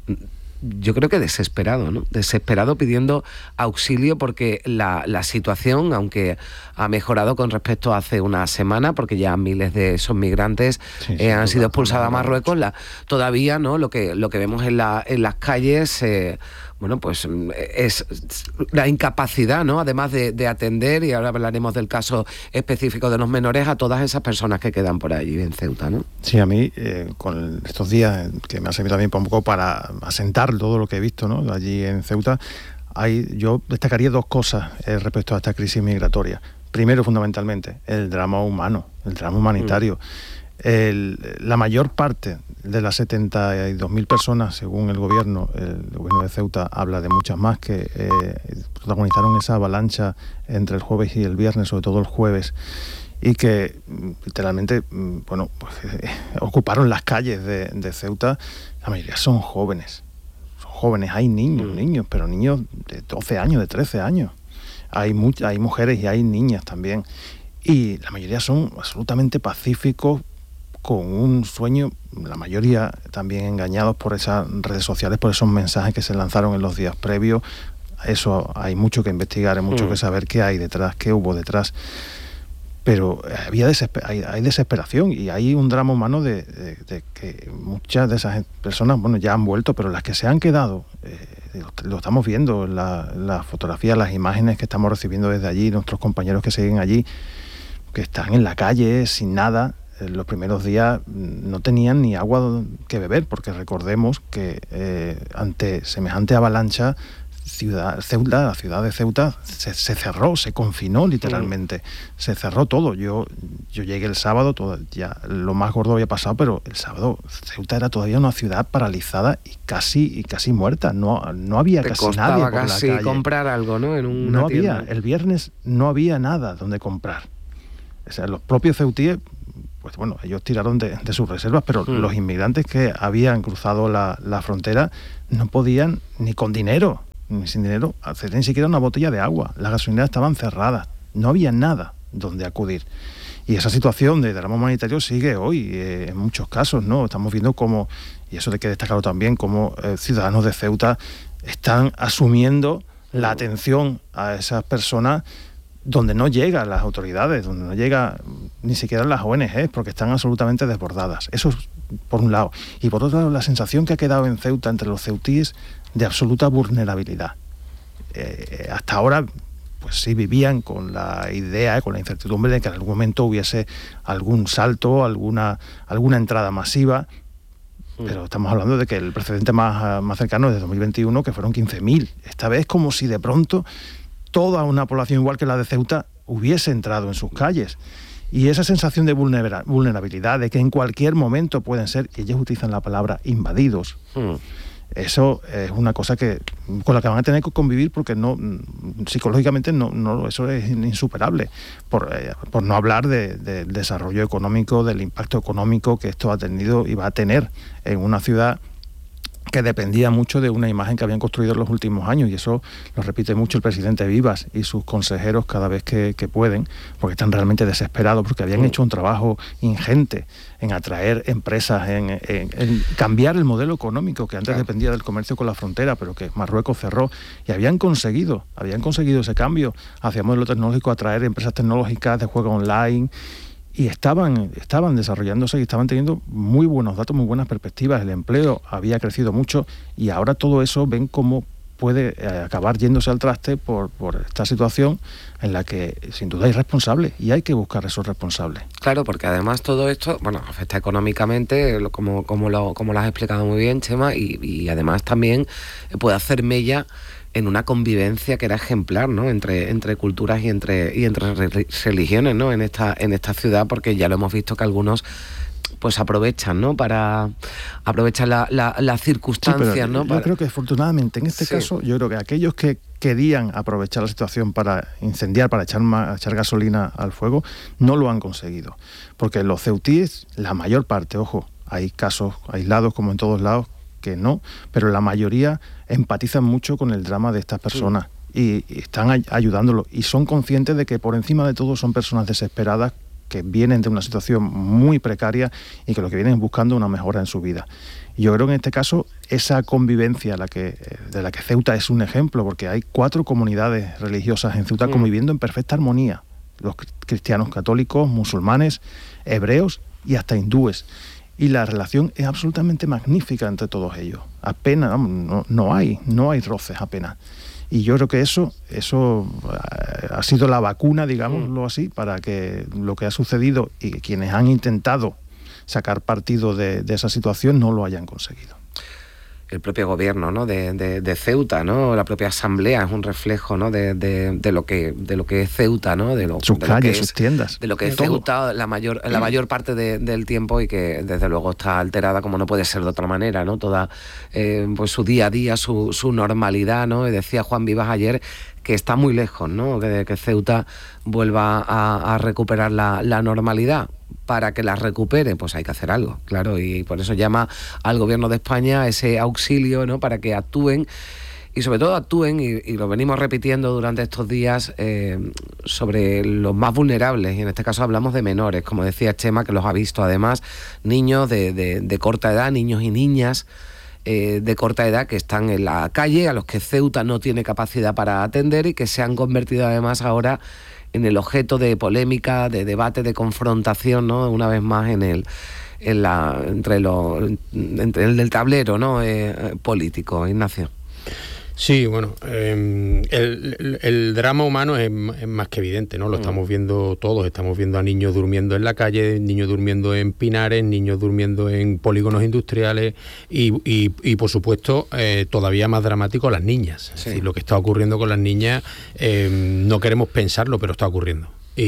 Speaker 2: yo creo que desesperado, ¿no? Desesperado pidiendo auxilio porque la, la situación, aunque ha mejorado con respecto a hace una semana, porque ya miles de esos migrantes sí, eh, han sido expulsados a Marruecos, la, todavía, ¿no? Lo que lo que vemos en, la, en las calles, eh, bueno, pues es la incapacidad, ¿no? Además de, de atender, y ahora hablaremos del caso específico de los menores, a todas esas personas que quedan por allí en Ceuta, ¿no?
Speaker 11: Sí, a mí, eh, con estos días, que me ha servido también un poco para asentar todo lo que he visto, ¿no? Allí en Ceuta, hay, yo destacaría dos cosas eh, respecto a esta crisis migratoria. Primero, fundamentalmente, el drama humano, el drama humanitario. Mm. El, la mayor parte de las setenta y dos mil personas, según el gobierno, el gobierno de Ceuta habla de muchas más que eh, protagonizaron esa avalancha entre el jueves y el viernes, sobre todo el jueves, y que literalmente, bueno, pues, eh, ocuparon las calles de, de Ceuta. La mayoría son jóvenes, son jóvenes, hay niños, mm. niños, pero niños de doce años, de trece años. Hay, much- hay mujeres y hay niñas también. Y la mayoría son absolutamente pacíficos, con un sueño, la mayoría también engañados por esas redes sociales, por esos mensajes que se lanzaron en los días previos. Eso hay mucho que investigar, hay mucho mm. que saber qué hay detrás, qué hubo detrás. Pero había desesper- hay, hay desesperación y hay un drama humano de, de, de que muchas de esas personas, bueno, ya han vuelto, pero las que se han quedado, eh, lo, lo estamos viendo en la, la fotografía, las imágenes que estamos recibiendo desde allí, nuestros compañeros que siguen allí, que están en la calle sin nada. Los primeros días no tenían ni agua que beber, porque recordemos que eh, ante semejante avalancha ciudad, Ceuta, la ciudad de Ceuta se, se cerró, se confinó literalmente, mm. se cerró todo. Yo, yo llegué el sábado, todo, ya lo más gordo había pasado, pero el sábado Ceuta era todavía una ciudad paralizada y casi, y casi muerta. No, no había
Speaker 2: Te
Speaker 11: casi
Speaker 2: costaba
Speaker 11: nadie por
Speaker 2: casi
Speaker 11: la calle.
Speaker 2: comprar algo, ¿no? En una
Speaker 11: no
Speaker 2: tienda.
Speaker 11: había, el viernes no había nada donde comprar. O sea, los propios ceutíes, pues bueno, ellos tiraron de, de sus reservas, pero mm. los inmigrantes que habían cruzado la, la frontera no podían ni con dinero, ni sin dinero, hacer ni siquiera una botella de agua. Las gasolineras estaban cerradas, no había nada donde acudir. Y esa situación de drama humanitario sigue hoy, eh, en muchos casos, ¿no? Estamos viendo cómo, y eso hay que destacarlo también, cómo eh, ciudadanos de Ceuta están asumiendo la atención a esas personas donde no llegan las autoridades, donde no llega ni siquiera las O N Ges, porque están absolutamente desbordadas. Eso es por un lado. Y por otro lado, la sensación que ha quedado en Ceuta entre los ceutíes de absoluta vulnerabilidad. Eh, hasta ahora, pues sí vivían con la idea, con la incertidumbre de que en algún momento hubiese algún salto, alguna, alguna entrada masiva, pero estamos hablando de que el precedente más, más cercano es de dos mil veintiuno, que fueron quince mil. Esta vez como si de pronto toda una población igual que la de Ceuta hubiese entrado en sus calles. Y esa sensación de vulnerabilidad, de que en cualquier momento pueden ser, y ellos utilizan la palabra invadidos, mm. eso es una cosa que con la que van a tener que convivir, porque no psicológicamente no, no eso es insuperable, por, eh, por no hablar de, de, del desarrollo económico, del impacto económico que esto ha tenido y va a tener en una ciudad que dependía mucho de una imagen que habían construido en los últimos años, y eso lo repite mucho el presidente Vivas y sus consejeros cada vez que, que pueden, porque están realmente desesperados, porque habían hecho un trabajo ingente en atraer empresas, en, en, en cambiar el modelo económico que antes dependía del comercio con la frontera, pero que Marruecos cerró, y habían conseguido, habían conseguido ese cambio hacia modelo tecnológico, atraer empresas tecnológicas de juego online, y estaban, estaban desarrollándose y estaban teniendo muy buenos datos, muy buenas perspectivas. El empleo había crecido mucho y ahora todo eso ven cómo puede eh, acabar yéndose al traste por, por esta situación en la que sin duda hay responsables y hay que buscar esos responsables.
Speaker 2: Claro, porque además todo esto, bueno, afecta económicamente, como, como, lo, como lo has explicado muy bien, Chema, y, y además también puede hacer mella en una convivencia que era ejemplar, ¿no? Entre, entre culturas y entre, y entre religiones, ¿no? En esta, en esta ciudad, porque ya lo hemos visto que algunos pues aprovechan, ¿no? Para aprovechar la, la, las circunstancias, sí, ¿no?
Speaker 11: Yo
Speaker 2: para...
Speaker 11: creo que afortunadamente en este sí. caso, yo creo que aquellos que querían aprovechar la situación para incendiar, para echar, echar gasolina al fuego, no lo han conseguido. Porque los ceutíes, la mayor parte, ojo, hay casos aislados como en todos lados, que no, pero la mayoría empatizan mucho con el drama de estas personas sí. y, y están ay- ayudándolo y son conscientes de que por encima de todo son personas desesperadas que vienen de una situación muy precaria y que lo que vienen es buscando una mejora en su vida. Y yo creo que en este caso esa convivencia la que, de la que Ceuta es un ejemplo, porque hay cuatro comunidades religiosas en Ceuta mm. conviviendo en perfecta armonía, los cristianos católicos, musulmanes, hebreos y hasta hindúes. Y la relación es absolutamente magnífica entre todos ellos. Apenas, no, no hay, no hay roces apenas. Y yo creo que eso, eso ha sido la vacuna, digámoslo así, para que lo que ha sucedido y quienes han intentado sacar partido de, de esa situación no lo hayan conseguido.
Speaker 2: El propio gobierno, ¿no? de, de, de Ceuta, ¿no? La propia asamblea es un reflejo, ¿no? de, de, de lo que de lo que es Ceuta, ¿no? De lo,
Speaker 11: sus
Speaker 2: de
Speaker 11: calles,
Speaker 2: lo que
Speaker 11: sus
Speaker 2: es,
Speaker 11: tiendas,
Speaker 2: de lo que es Ceuta la mayor la mayor parte de, del tiempo y que desde luego está alterada como no puede ser de otra manera, ¿no? Toda eh, pues su día a día, su, su normalidad, ¿no? Y decía Juan Vivas ayer que está muy lejos, ¿no? Que, que Ceuta vuelva a, a recuperar la, la normalidad. Para que la recupere, pues hay que hacer algo, claro, y por eso llama al gobierno de España ese auxilio, ¿no? Para que actúen y sobre todo actúen, y, y lo venimos repitiendo durante estos días, eh, sobre los más vulnerables, y en este caso hablamos de menores, como decía Chema, que los ha visto además, niños de, de, de corta edad, niños y niñas eh, de corta edad que están en la calle, a los que Ceuta no tiene capacidad para atender y que se han convertido además ahora en el objeto de polémica, de debate, de confrontación, ¿no? Una vez más en el en la entre los entre el del tablero, ¿no? Eh, político, Ignacio.
Speaker 1: Sí, bueno, eh, el, el, el drama humano es, es más que evidente, ¿no? Lo estamos viendo todos, estamos viendo a niños durmiendo en la calle, niños durmiendo en pinares, niños durmiendo en polígonos industriales y, y, y por supuesto, eh, todavía más dramático, las niñas. Sí. Es decir, lo que está ocurriendo con las niñas, eh, no queremos pensarlo, pero está ocurriendo.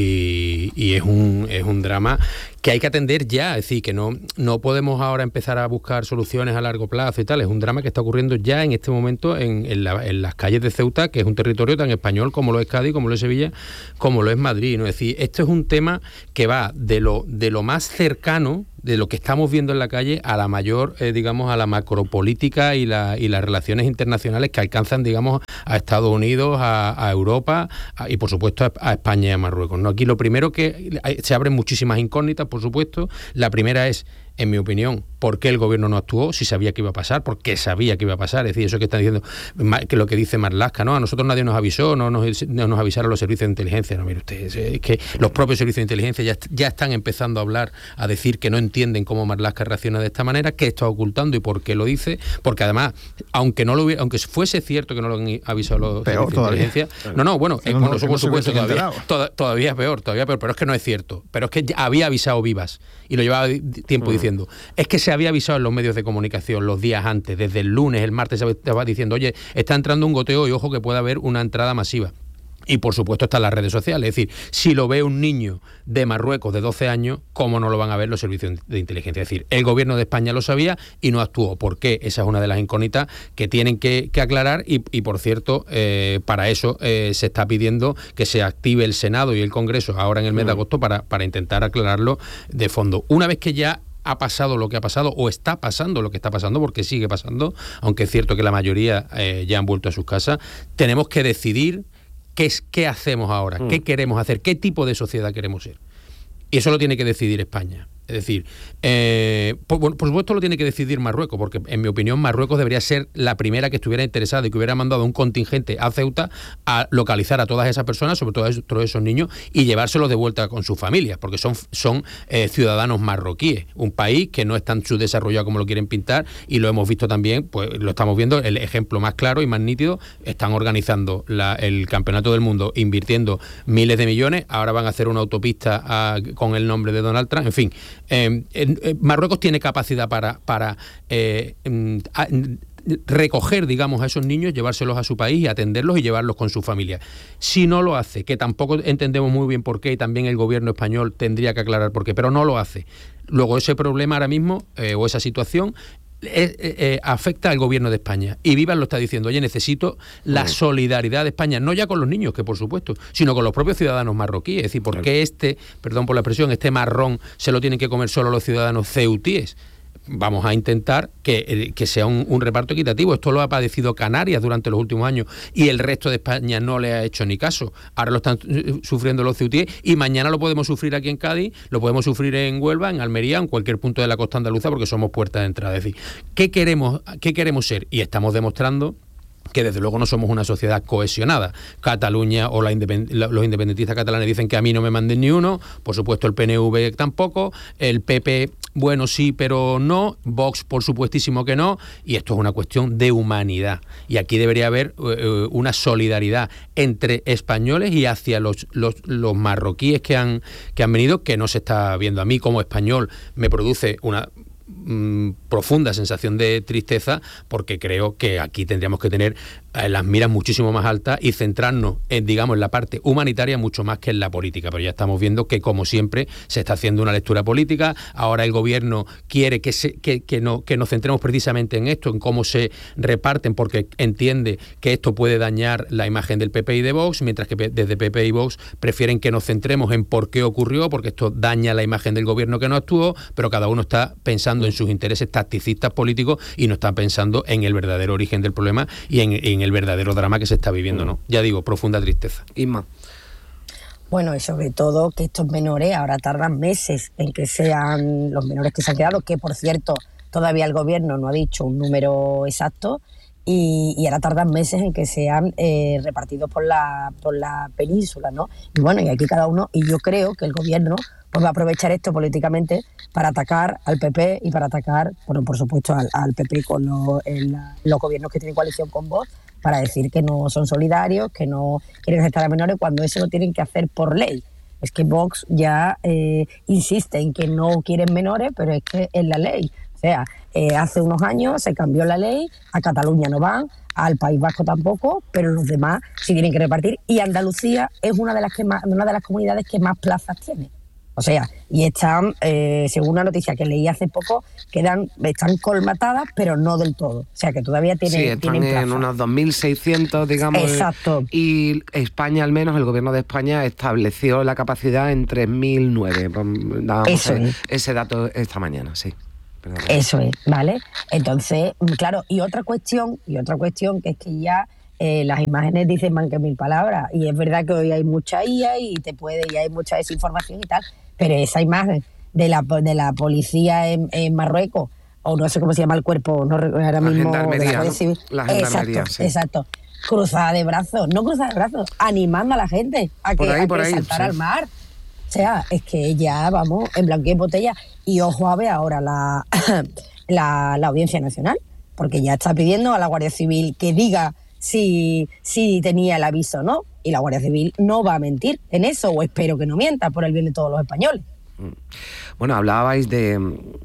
Speaker 1: Y, y es un es un drama que hay que atender ya, es decir, que no, no podemos ahora empezar a buscar soluciones a largo plazo y tal, es un drama que está ocurriendo ya en este momento en, en, la, en las calles de Ceuta, que es un territorio tan español como lo es Cádiz, como lo es Sevilla, como lo es Madrid, ¿no? Es decir, esto es un tema que va de lo, de lo más cercano, de lo que estamos viendo en la calle, a la mayor, eh, digamos, a la macropolítica y, la, y las relaciones internacionales que alcanzan, digamos, a Estados Unidos, a, a Europa a, y, por supuesto, a, a España y a Marruecos, ¿no? Aquí lo primero que hay, se abren muchísimas incógnitas, por supuesto. La primera es, en mi opinión, ¿por qué el gobierno no actuó? Si sabía que iba a pasar, ¿por qué sabía que iba a pasar? Es decir, eso que están diciendo, que lo que dice Marlaska, ¿no? A nosotros nadie nos avisó, no nos, no nos avisaron los servicios de inteligencia. No, mire usted, es que los propios servicios de inteligencia ya, ya están empezando a hablar, a decir que no entienden cómo Marlaska reacciona de esta manera, qué está ocultando y por qué lo dice, porque además, aunque no lo hubiera, aunque fuese cierto que no lo han avisado los
Speaker 11: peor
Speaker 1: servicios de inteligencia, no, no, bueno,
Speaker 11: no,
Speaker 1: eh,
Speaker 11: no,
Speaker 1: bueno,
Speaker 11: no,
Speaker 1: eso
Speaker 11: no
Speaker 1: por supuesto todavía, toda, todavía peor, todavía peor, pero es que no es cierto, pero es que ya había avisado Vivas y lo llevaba tiempo mm. diciendo, es que se había avisado en los medios de comunicación los días antes, desde el lunes, el martes se estaba diciendo, oye, está entrando un goteo y ojo que puede haber una entrada masiva. Y por supuesto están las redes sociales, es decir, si lo ve un niño de Marruecos de doce años, ¿cómo no lo van a ver los servicios de inteligencia? Es decir, el gobierno de España lo sabía y no actuó. ¿Por qué? Esa es una de las incógnitas que tienen que, que aclarar y, y por cierto, eh, para eso eh, se está pidiendo que se active el Senado y el Congreso ahora en el mes de agosto para, para intentar aclararlo de fondo. Una vez que ya ha pasado lo que ha pasado o está pasando lo que está pasando, porque sigue pasando, aunque es cierto que la mayoría eh, ya han vuelto a sus casas, tenemos que decidir qué, es, qué hacemos ahora, mm. qué queremos hacer, qué tipo de sociedad queremos ser. Y eso lo tiene que decidir España. Es decir, eh, por, por supuesto lo tiene que decidir Marruecos, porque en mi opinión Marruecos debería ser la primera que estuviera interesada y que hubiera mandado un contingente a Ceuta a localizar a todas esas personas, sobre todo a esos, todos esos niños, y llevárselos de vuelta con sus familias, porque son, son eh, ciudadanos marroquíes, un país que no es tan subdesarrollado como lo quieren pintar, y lo hemos visto también, pues lo estamos viendo, el ejemplo más claro y más nítido, están organizando la, el Campeonato del Mundo, invirtiendo miles de millones, ahora van a hacer una autopista a, con el nombre de Donald Trump, en fin. Eh, eh, Marruecos tiene capacidad para, para eh, a, recoger, digamos, a esos niños, llevárselos a su país y atenderlos y llevarlos con su familia. Si no lo hace, que tampoco entendemos muy bien por qué, y también el gobierno español tendría que aclarar por qué, pero no lo hace. Luego ese problema ahora mismo, eh, o esa situación, Eh, eh, afecta al gobierno de España y Vivas lo está diciendo, oye, necesito la mm. solidaridad de España, no ya con los niños, que por supuesto, sino con los propios ciudadanos marroquíes. Es decir, ¿por qué este, perdón por la expresión, este marrón se lo tienen que comer solo los ciudadanos ceutíes? Vamos a intentar que, que sea un, un reparto equitativo. Esto lo ha padecido Canarias durante los últimos años y el resto de España no le ha hecho ni caso. Ahora lo están sufriendo los ceutíes y mañana lo podemos sufrir aquí en Cádiz, lo podemos sufrir en Huelva, en Almería, en cualquier punto de la costa andaluza, porque somos puertas de entrada. Es decir, ¿qué queremos, qué queremos ser? Y estamos demostrando que desde luego no somos una sociedad cohesionada. Cataluña o la independ- los independentistas catalanes dicen que a mí no me manden ni uno, por supuesto el P N V tampoco, el P P, bueno, sí, pero no, Vox por supuestísimo que no, y esto es una cuestión de humanidad. Y aquí debería haber eh, una solidaridad entre españoles y hacia los, los, los marroquíes que han, que han venido, que no se está viendo. A mí como español me produce una profunda sensación de tristeza, porque creo que aquí tendríamos que tener eh, las miras muchísimo más altas y centrarnos en, digamos, en la parte humanitaria mucho más que en la política, pero ya estamos viendo que, como siempre, se está haciendo una lectura política. Ahora el gobierno quiere que, se, que, que, no, que nos centremos precisamente en esto, en cómo se reparten, porque entiende que esto puede dañar la imagen del P P y de Vox, mientras que desde P P y Vox prefieren que nos centremos en por qué ocurrió, porque esto daña la imagen del gobierno que no actuó, pero cada uno está pensando en sus intereses tacticistas políticos y no está pensando en el verdadero origen del problema y en, en el verdadero drama que se está viviendo, ¿no? Ya digo, profunda tristeza.
Speaker 2: Inma.
Speaker 3: Bueno, y sobre todo que estos menores ahora tardan meses en que sean los menores que se han quedado, que por cierto todavía el gobierno no ha dicho un número exacto, y, y ahora tardan meses en que sean eh, repartidos por la, por la península, ¿no? Y bueno, y aquí cada uno, y yo creo que el gobierno pues va a aprovechar esto políticamente para atacar al P P y para atacar, bueno, por supuesto, al, al P P con lo, el, los gobiernos que tienen coalición con Vox, para decir que no son solidarios, que no quieren aceptar a menores, cuando eso lo tienen que hacer por ley. Es que Vox ya eh, insiste en que no quieren menores, pero es que es la ley. O sea, eh, hace unos años se cambió la ley, a Cataluña no van, al País Vasco tampoco, pero los demás sí tienen que repartir. Y Andalucía es una de las que más, una de las comunidades que más plazas tiene. O sea, y están, eh, según una noticia que leí hace poco, quedan, están colmatadas, pero no del todo. O sea, que todavía tienen,
Speaker 2: sí, están
Speaker 3: tienen
Speaker 2: en unos dos mil seiscientos, digamos.
Speaker 3: Exacto.
Speaker 2: Y España, al menos, el gobierno de España estableció la capacidad en tres mil nueve. Dábamos
Speaker 3: Eso
Speaker 2: ese,
Speaker 3: es.
Speaker 2: ese dato esta mañana, sí. Perdón.
Speaker 3: Eso es, ¿vale? Entonces, claro, y otra cuestión, y otra cuestión que es que ya eh, las imágenes dicen más que mil palabras, y es verdad que hoy hay mucha I A y te puede, y hay mucha desinformación y tal, pero esa imagen de la de la policía en, en Marruecos, o no sé cómo se llama el cuerpo, no recuerdo ahora
Speaker 2: La
Speaker 3: mismo,
Speaker 2: gendarmería,
Speaker 3: de la Guardia
Speaker 2: ¿no?
Speaker 3: Civil.
Speaker 2: La gendarmería,
Speaker 3: exacto,
Speaker 2: sí.
Speaker 3: exacto. Cruzada de brazos, no cruzada de brazos, animando a la gente a que,
Speaker 2: Por ahí,
Speaker 3: a
Speaker 2: por
Speaker 3: que
Speaker 2: ahí,
Speaker 3: saltar
Speaker 2: sí.
Speaker 3: al mar. O sea, es que ya vamos en blanco y en botella. Y ojo a ver ahora la, la, la Audiencia Nacional, porque ya está pidiendo a la Guardia Civil que diga si, si tenía el aviso o no. Y la Guardia Civil no va a mentir en eso, o espero que no mienta, por el bien de todos los españoles.
Speaker 2: Bueno, hablabais de,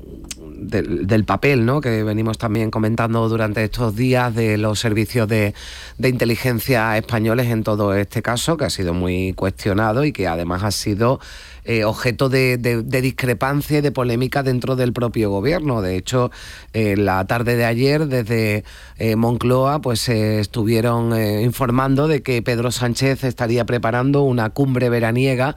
Speaker 2: de, del papel, ¿no?, que venimos también comentando durante estos días de los servicios de, de inteligencia españoles en todo este caso, que ha sido muy cuestionado y que además ha sido eh, objeto de, de, de discrepancia y de polémica dentro del propio gobierno. De hecho, eh, la tarde de ayer, desde eh, Moncloa, pues eh, estuvieron eh, informando de que Pedro Sánchez estaría preparando una cumbre veraniega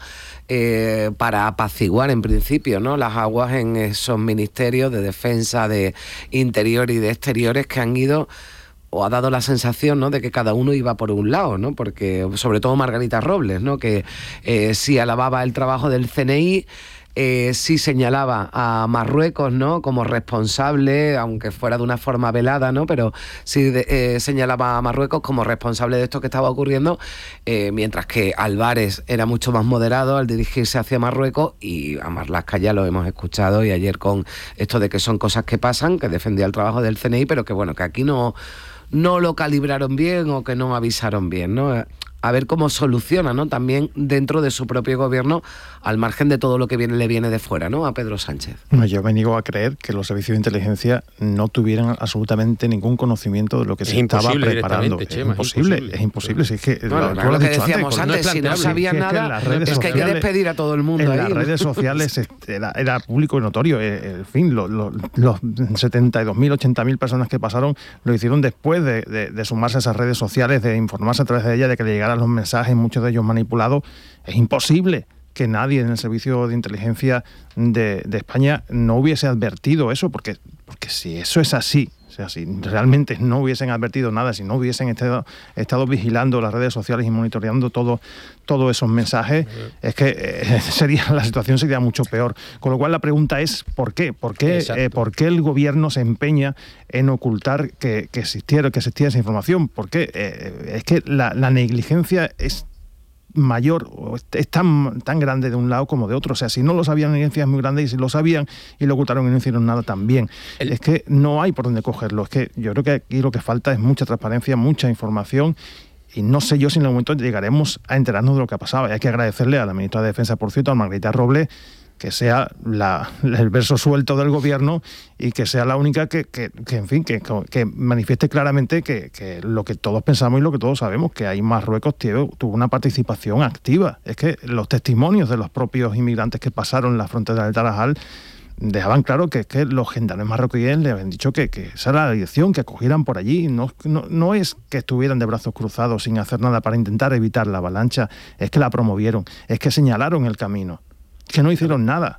Speaker 2: eh, para apaciguar, en principio, ¿no?, las aguas en esos ministerios de defensa, de interior y de exteriores que han ido, o ha dado la sensación, ¿no?, de que cada uno iba por un lado, ¿no?, porque sobre todo Margarita Robles, ¿no?, que eh, sí alababa el trabajo del C N I, eh, sí señalaba a Marruecos, ¿no?, como responsable, aunque fuera de una forma velada, ¿no?, pero sí de, eh, señalaba a Marruecos como responsable de esto que estaba ocurriendo, eh, mientras que Álvarez era mucho más moderado al dirigirse hacia Marruecos, y a Marlaska ya lo hemos escuchado, y ayer con esto de que son cosas que pasan, que defendía el trabajo del C N I, pero que bueno, que aquí no, no lo calibraron bien o que no avisaron bien, ¿no? A ver cómo soluciona, ¿no?, también dentro de su propio gobierno, al margen de todo lo que viene, le viene de fuera, ¿no?, a Pedro Sánchez.
Speaker 11: No, yo me niego a creer que los servicios de inteligencia no tuvieran absolutamente ningún conocimiento de lo que
Speaker 1: es
Speaker 11: se estaba preparando.
Speaker 1: Chema,
Speaker 11: es imposible, es imposible. Si es que,
Speaker 2: bueno,
Speaker 11: lo,
Speaker 2: lo, lo que
Speaker 11: dicho
Speaker 2: decíamos antes,
Speaker 11: antes
Speaker 2: si no sabían
Speaker 11: si es
Speaker 2: nada,
Speaker 11: que
Speaker 2: es que
Speaker 11: sociales,
Speaker 2: hay que despedir a todo el mundo.
Speaker 11: En
Speaker 2: ahí,
Speaker 11: las
Speaker 2: ¿no?
Speaker 11: redes sociales era, era público y notorio. En fin, lo, lo, los setenta y dos mil, ochenta mil personas que pasaron lo hicieron después de, de, de sumarse a esas redes sociales, de informarse a través de ellas, de que le llegaran los mensajes, muchos de ellos manipulados. Es imposible que nadie en el servicio de inteligencia de, de España no hubiese advertido eso, porque, porque si eso es así, o sea, si realmente no hubiesen advertido nada, si no hubiesen estado, estado vigilando las redes sociales y monitoreando todo, todos esos mensajes, es que eh, sería, la situación sería mucho peor. Con lo cual la pregunta es ¿por qué? ¿Por qué, eh, ¿por qué el gobierno se empeña en ocultar que, que, existiera, que existía esa información? ¿Por qué? Eh, es que la, la negligencia es mayor, es tan, tan grande de un lado como de otro. O sea, si no lo sabían, la negligencia es muy grande, y si lo sabían y lo ocultaron y no hicieron nada también. El... Es que no hay por dónde cogerlo. Es que yo creo que aquí lo que falta es mucha transparencia, mucha información, y no sé yo si en algún momento llegaremos a enterarnos de lo que ha pasado. Y hay que agradecerle a la ministra de Defensa, por cierto, a Margarita Robles, que sea la, el verso suelto del gobierno y que sea la única que, que, que en fin, que, que manifieste claramente que, que lo que todos pensamos y lo que todos sabemos, que ahí Marruecos tuvo, tuvo una participación activa. Es que los testimonios de los propios inmigrantes que pasaron la frontera del Tarajal dejaban claro que, que los gendarmes marroquíes le habían dicho que, que esa era la dirección, que acogieran por allí. No, no, no es que estuvieran de brazos cruzados sin hacer nada para intentar evitar la avalancha, es que la promovieron, es que señalaron el camino, que no hicieron nada.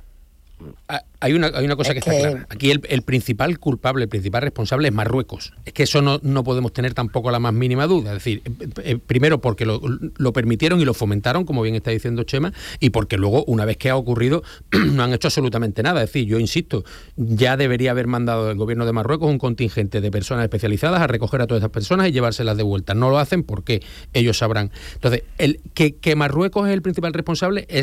Speaker 1: Hay una, hay una cosa que, que está clara. Aquí el, el principal culpable, el principal responsable es Marruecos. Es que eso no, no podemos tener tampoco la más mínima duda. Es decir, eh, eh, primero porque lo, lo permitieron y lo fomentaron, como bien está diciendo Chema, y porque luego, una vez que ha ocurrido, no han hecho absolutamente nada. Es decir, yo insisto, ya debería haber mandado el gobierno de Marruecos un contingente de personas especializadas a recoger a todas esas personas y llevárselas de vuelta. No lo hacen porque ellos sabrán. Entonces, el que, que Marruecos es el principal responsable es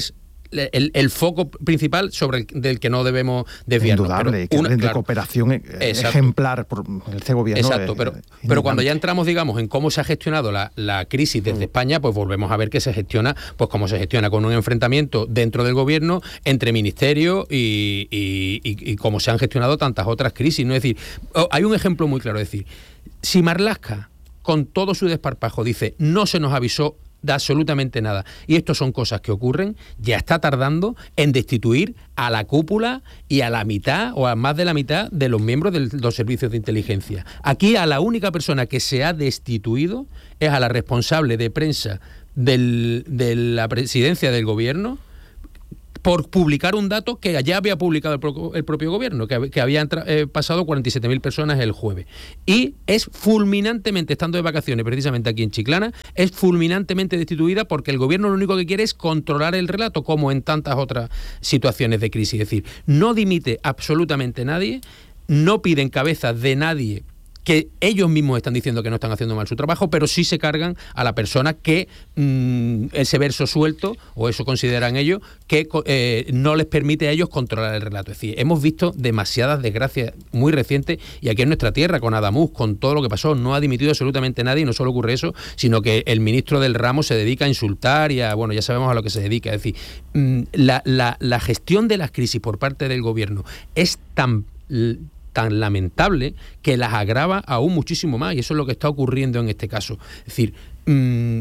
Speaker 1: el, el foco principal sobre el del que no debemos desviarnos.
Speaker 11: Indudable, que una, de claro, cooperación exacto, ejemplar por este gobierno.
Speaker 1: Exacto,
Speaker 11: es,
Speaker 1: pero,
Speaker 11: es
Speaker 1: pero cuando ya entramos, digamos, en cómo se ha gestionado la, la crisis desde mm. España, pues volvemos a ver que se gestiona, pues como se gestiona con un enfrentamiento dentro del gobierno, entre ministerios y, y, y, y cómo se han gestionado tantas otras crisis, ¿no? Es decir, hay un ejemplo muy claro, es decir, si Marlaska, con todo su desparpajo, dice, no se nos avisó de absolutamente nada, y esto son cosas que ocurren, ya está tardando en destituir a la cúpula y a la mitad o a más de la mitad de los miembros de los servicios de inteligencia. Aquí a la única persona que se ha destituido es a la responsable de prensa del, de la presidencia del gobierno, por publicar un dato que ya había publicado el, pro, el propio gobierno, que, que habían eh, pasado cuarenta y siete mil personas el jueves. Y es fulminantemente, estando de vacaciones precisamente aquí en Chiclana, es fulminantemente destituida porque el gobierno lo único que quiere es controlar el relato, como en tantas otras situaciones de crisis. Es decir, no dimite absolutamente nadie, no piden cabezas de nadie, que ellos mismos están diciendo que no están haciendo mal su trabajo, pero sí se cargan a la persona que mmm, ese verso suelto, o eso consideran ellos, que eh, no les permite a ellos controlar el relato. Es decir, hemos visto demasiadas desgracias muy recientes, y aquí en nuestra tierra, con Adamuz, con todo lo que pasó, no ha dimitido absolutamente nadie, y no solo ocurre eso, sino que el ministro del ramo se dedica a insultar y a, bueno, ya sabemos a lo que se dedica. Es decir, mmm, la, la, la gestión de las crisis por parte del gobierno es tan... tan lamentable que las agrava aún muchísimo más, y eso es lo que está ocurriendo en este caso. Es decir, mmm,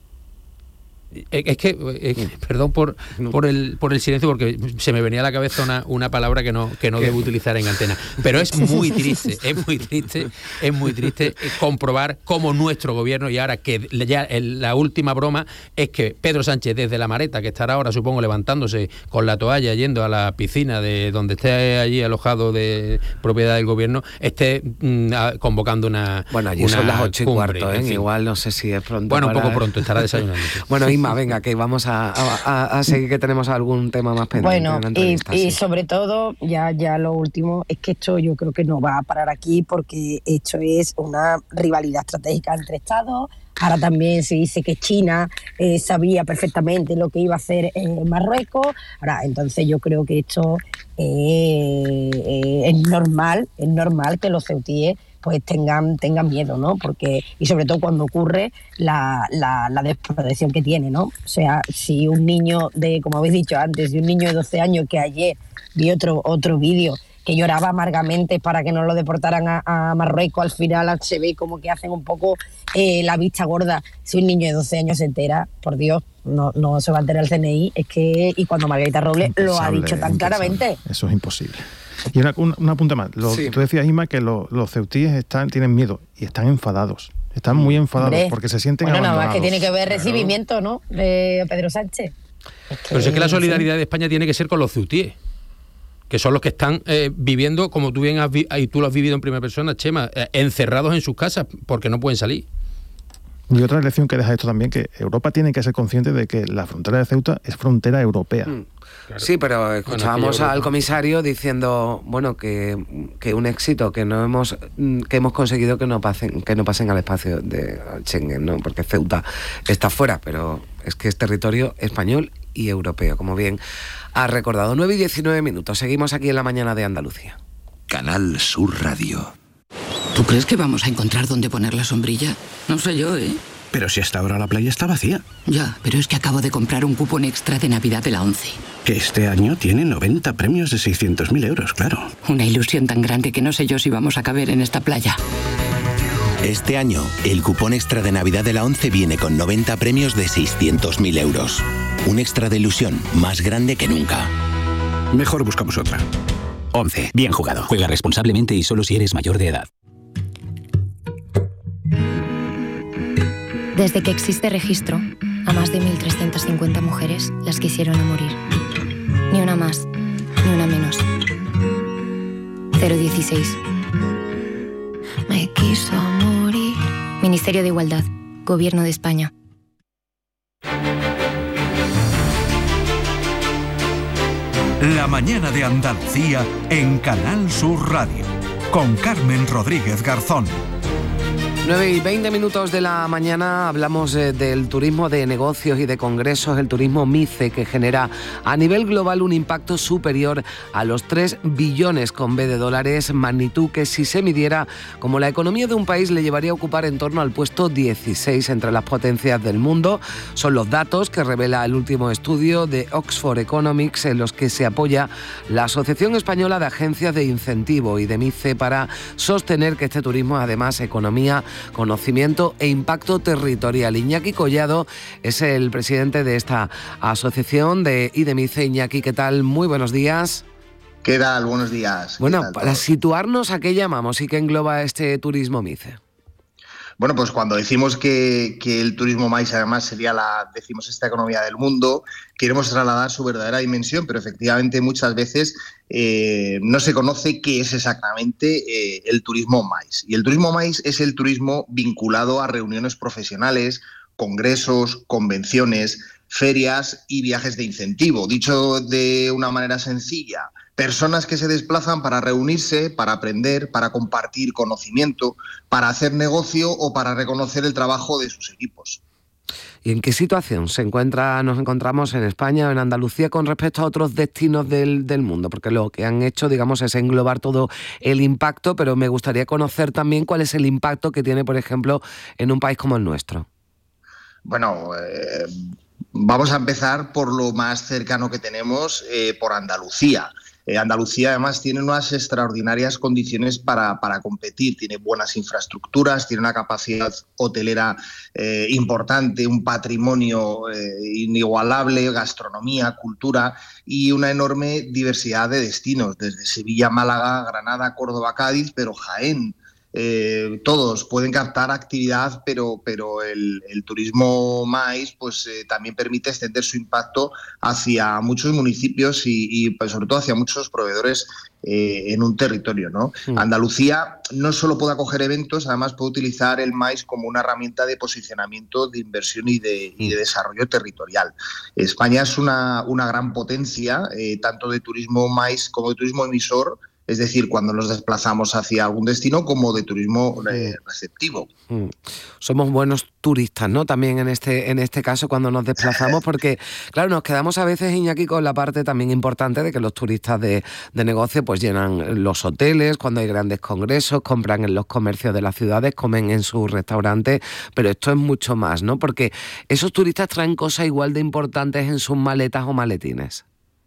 Speaker 1: es que, es, perdón por, por, el, por el silencio, porque se me venía a la cabeza una, una palabra que no, que no debo utilizar en antena, pero es muy triste, es muy triste, es muy triste comprobar cómo nuestro gobierno, y ahora que ya el, la última broma es que Pedro Sánchez, desde la Mareta, que estará ahora supongo levantándose con la toalla yendo a la piscina de donde esté allí alojado de propiedad del gobierno, esté mmm, convocando una
Speaker 2: bueno, allí
Speaker 1: una
Speaker 2: son las ocho y
Speaker 1: cumbre,
Speaker 2: cuarto, ¿eh?
Speaker 1: En fin.
Speaker 2: Igual no sé si es pronto.
Speaker 1: Bueno,
Speaker 2: para...
Speaker 1: un poco pronto, estará desayunando.
Speaker 2: Bueno, Inma, venga, que vamos a, a, a seguir, que tenemos algún tema más pendiente.
Speaker 3: Bueno, y, y sí. sobre todo, ya, ya lo último, es que esto yo creo que no va a parar aquí, porque esto es una rivalidad estratégica entre Estados. Ahora también se dice que China eh, sabía perfectamente lo que iba a hacer en Marruecos. Ahora, entonces yo creo que esto eh, eh, es normal, es normal que los ceutíes pues tengan tengan miedo, ¿no? Porque, y sobre todo cuando ocurre la, la, la desprotección que tiene, ¿no? O sea, si un niño de, como habéis dicho antes, de un niño de doce años, que ayer vi otro otro vídeo, que lloraba amargamente para que no lo deportaran a, a Marruecos, al final se ve como que hacen un poco eh, la vista gorda. Si un niño de doce años se entera, por Dios, no, no se va a enterar el C N I, es que, y cuando Margarita Robles lo ha dicho tan claramente.
Speaker 11: Eso es imposible. Y una, una, una punta más, lo, sí. Tú decías, Isma, que lo, los ceutíes están, tienen miedo y están enfadados, están muy enfadados. Hombre, porque se sienten
Speaker 3: bueno,
Speaker 11: abandonados.
Speaker 3: Nada más que tiene que ver recibimiento, ¿no?, de Pedro Sánchez.
Speaker 1: Es que, Pero es que la solidaridad sí. de España tiene que ser con los ceutíes, que son los que están eh, viviendo, como tú bien has vi- y tú lo has vivido en primera persona, Chema, eh, encerrados en sus casas porque no pueden salir.
Speaker 11: Y otra lección que deja esto también, que Europa tiene que ser consciente de que la frontera de Ceuta es frontera europea.
Speaker 2: Mm. Claro. Sí, pero escuchábamos bueno, al comisario diciendo, bueno, que, que un éxito que no hemos que hemos conseguido que no pasen que no pasen al espacio de Schengen, ¿no? Porque Ceuta está fuera, pero es que es territorio español y europeo, como bien ha recordado. nueve y diecinueve minutos. Seguimos aquí en la mañana de Andalucía.
Speaker 4: Canal Sur Radio.
Speaker 12: ¿Tú crees que vamos a encontrar dónde poner la sombrilla? No sé yo, ¿eh?
Speaker 13: Pero si hasta ahora la playa está vacía.
Speaker 12: Ya, pero es que acabo de comprar un cupón extra de Navidad de la ONCE.
Speaker 13: Que este año tiene noventa premios de seiscientos mil euros, claro.
Speaker 12: Una ilusión tan grande que no sé yo si vamos a caber en esta playa.
Speaker 14: Este año, el cupón extra de Navidad de la ONCE viene con noventa premios de seiscientos mil euros. Un extra de ilusión más grande que nunca.
Speaker 13: Mejor buscamos otra.
Speaker 15: ONCE. Bien jugado. Juega responsablemente y solo si eres mayor de edad.
Speaker 8: Desde que existe registro, a más de mil trescientas cincuenta mujeres las quisieron a morir. Ni una más, ni una menos. cero dieciséis. Me quiso morir. Ministerio de Igualdad, Gobierno de España.
Speaker 9: La mañana de Andalucía en Canal Sur Radio, con Carmen Rodríguez Garzón.
Speaker 2: nueve y veinte minutos de la mañana hablamos eh, del turismo de negocios y de congresos, el turismo MICE, que genera a nivel global un impacto superior a los tres billones con B de dólares, magnitud que si se midiera como la economía de un país le llevaría a ocupar en torno al puesto dieciséis entre las potencias del mundo. Son los datos que revela el último estudio de Oxford Economics, en los que se apoya la Asociación Española de Agencias de Incentivo y de MICE para sostener que este turismo es además economía, conocimiento e impacto territorial. Iñaki Collado es el presidente de esta asociación de IDEMICE. Iñaki, ¿qué tal? Muy buenos días.
Speaker 16: ¿Qué tal? Buenos días.
Speaker 2: Bueno,
Speaker 16: tal,
Speaker 2: para situarnos, ¿a qué llamamos y qué engloba este turismo MICE?
Speaker 16: Bueno, pues cuando decimos que, que el turismo MICE además sería la decimosexta economía del mundo, queremos trasladar su verdadera dimensión, pero efectivamente muchas veces eh, no se conoce qué es exactamente eh, el turismo MICE. Y el turismo MICE es el turismo vinculado a reuniones profesionales, congresos, convenciones, ferias y viajes de incentivo. Dicho de una manera sencilla, personas que se desplazan para reunirse, para aprender, para compartir conocimiento, para hacer negocio o para reconocer el trabajo de sus equipos.
Speaker 2: ¿Y en qué situación se encuentra, nos encontramos en España o en Andalucía con respecto a otros destinos del, del mundo? Porque lo que han hecho, digamos, es englobar todo el impacto, pero me gustaría conocer también cuál es el impacto que tiene, por ejemplo, en un país como el nuestro.
Speaker 16: Bueno, eh, vamos a empezar por lo más cercano que tenemos, eh, por Andalucía. Eh, Andalucía además tiene unas extraordinarias condiciones para, para competir, tiene buenas infraestructuras, tiene una capacidad hotelera eh, importante, un patrimonio eh, inigualable, gastronomía, cultura y una enorme diversidad de destinos, desde Sevilla, Málaga, Granada, Córdoba, Cádiz, pero Jaén. Eh, todos pueden captar actividad, pero, pero el, el turismo MICE pues, eh, también permite extender su impacto hacia muchos municipios y, y pues, sobre todo hacia muchos proveedores eh, en un territorio, ¿no? Mm. Andalucía no solo puede acoger eventos, además puede utilizar el MICE como una herramienta de posicionamiento, de inversión y de, y de desarrollo territorial. España es una, una gran potencia, eh, tanto de turismo MICE como de turismo emisor, es decir, cuando nos desplazamos hacia algún destino, como de turismo eh, receptivo.
Speaker 2: Mm. Somos buenos turistas, ¿no? También en este, en este caso cuando nos desplazamos, porque claro, nos quedamos a veces, Iñaki, con la parte también importante de que los turistas de, de negocio pues llenan los hoteles, cuando hay grandes congresos, compran en los comercios de las ciudades, comen en sus restaurantes, pero esto es mucho más, ¿no? Porque esos turistas traen cosas igual de importantes en sus maletas o maletines.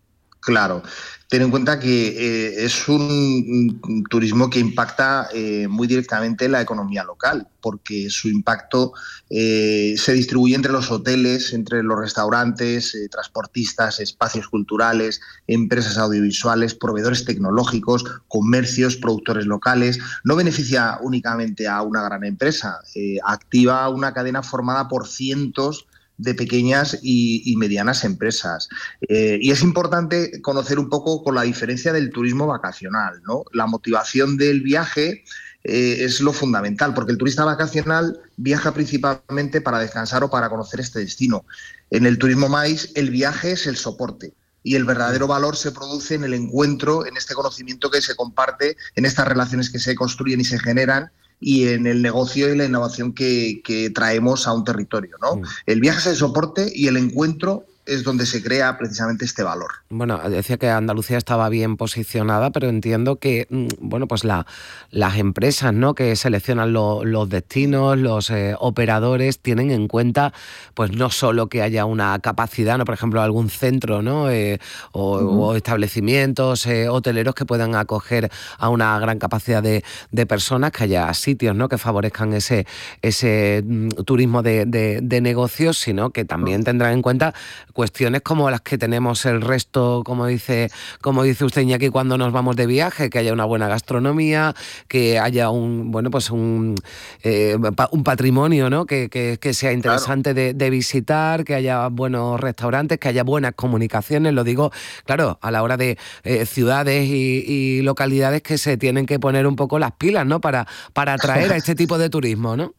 Speaker 16: Claro, ten en cuenta que eh, es un, un turismo que impacta eh, muy directamente en la economía local, porque su impacto eh, se distribuye entre los hoteles, entre los restaurantes, eh, transportistas, espacios culturales, empresas audiovisuales, proveedores tecnológicos, comercios, productores locales. No beneficia únicamente a una gran empresa, eh, activa una cadena formada por cientos de pequeñas y, y medianas empresas. Eh, y es importante conocer un poco con la diferencia del turismo vacacional, ¿no? La motivación del viaje eh, es lo fundamental, porque el turista vacacional viaja principalmente para descansar o para conocer este destino. En el turismo MICE, el viaje es el soporte. Y el verdadero valor se produce en el encuentro, en este conocimiento que se comparte, en estas relaciones que se construyen y se generan, y en el negocio y la innovación que, que traemos a un territorio, ¿no? Mm. El viaje es el soporte y el encuentro es donde se crea precisamente este valor.
Speaker 2: Bueno, decía que Andalucía estaba bien posicionada, pero entiendo que, bueno, pues la, las empresas, ¿no?, que seleccionan lo, los destinos, los eh, operadores, tienen en cuenta, pues no solo que haya una capacidad, ¿no?, por ejemplo, algún centro, ¿no?, eh, o, uh-huh. o establecimientos eh, hoteleros que puedan acoger a una gran capacidad de, de personas, que haya sitios, ¿no?, que favorezcan ese, ese mm, turismo de, de, de negocios, sino que también uh-huh. tendrán en cuenta cuestiones como las que tenemos el resto, como dice, como dice usted, Iñaki, cuando nos vamos de viaje, que haya una buena gastronomía, que haya un, bueno, pues un, eh, un patrimonio, ¿no?, que, que, que sea interesante claro. de, de visitar, que haya buenos restaurantes, que haya buenas comunicaciones, lo digo, claro, a la hora de eh, ciudades y, y localidades que se tienen que poner un poco las pilas, ¿no?, para, para atraer a este tipo de turismo, ¿no?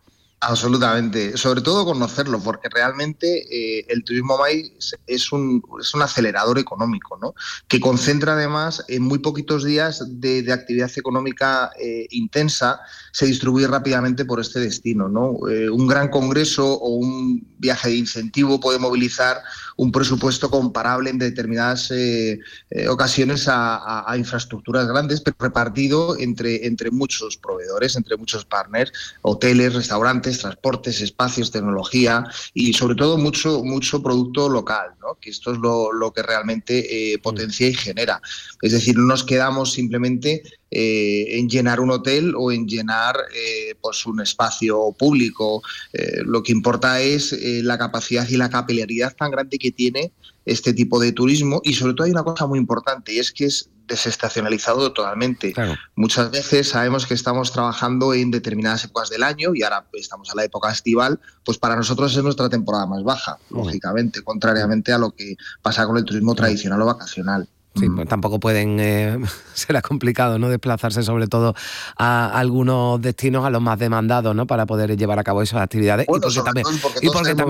Speaker 16: Absolutamente, sobre todo conocerlo, porque realmente eh, el turismo mais es un, es un acelerador económico, ¿no? Que concentra además en muy poquitos días de, de actividad económica eh, intensa, se distribuye rápidamente por este destino, ¿no? Eh, un gran congreso o un viaje de incentivo puede movilizar un presupuesto comparable en determinadas eh, eh, ocasiones a, a, a infraestructuras grandes, pero repartido entre, entre muchos proveedores, entre muchos partners, hoteles, restaurantes, transportes, espacios, tecnología y sobre todo mucho, mucho producto local, ¿no? Que esto es lo, lo que realmente eh, potencia y genera. Es decir, no nos quedamos simplemente eh, en llenar un hotel o en llenar eh, pues un espacio público. Eh, lo que importa es eh, la capacidad y la capilaridad tan grande que tiene este tipo de turismo, y sobre todo hay una cosa muy importante, y es que es desestacionalizado totalmente. Claro. Muchas veces sabemos que estamos trabajando en determinadas épocas del año y ahora estamos a la época estival, pues para nosotros es nuestra temporada más baja, mm. lógicamente, contrariamente a lo que pasa con el turismo tradicional o vacacional.
Speaker 2: Sí, pues tampoco pueden, eh, será complicado, ¿no?, desplazarse sobre todo a algunos destinos, a los más demandados, ¿no?, para poder llevar a cabo esas actividades. Bueno, y porque también, porque y porque también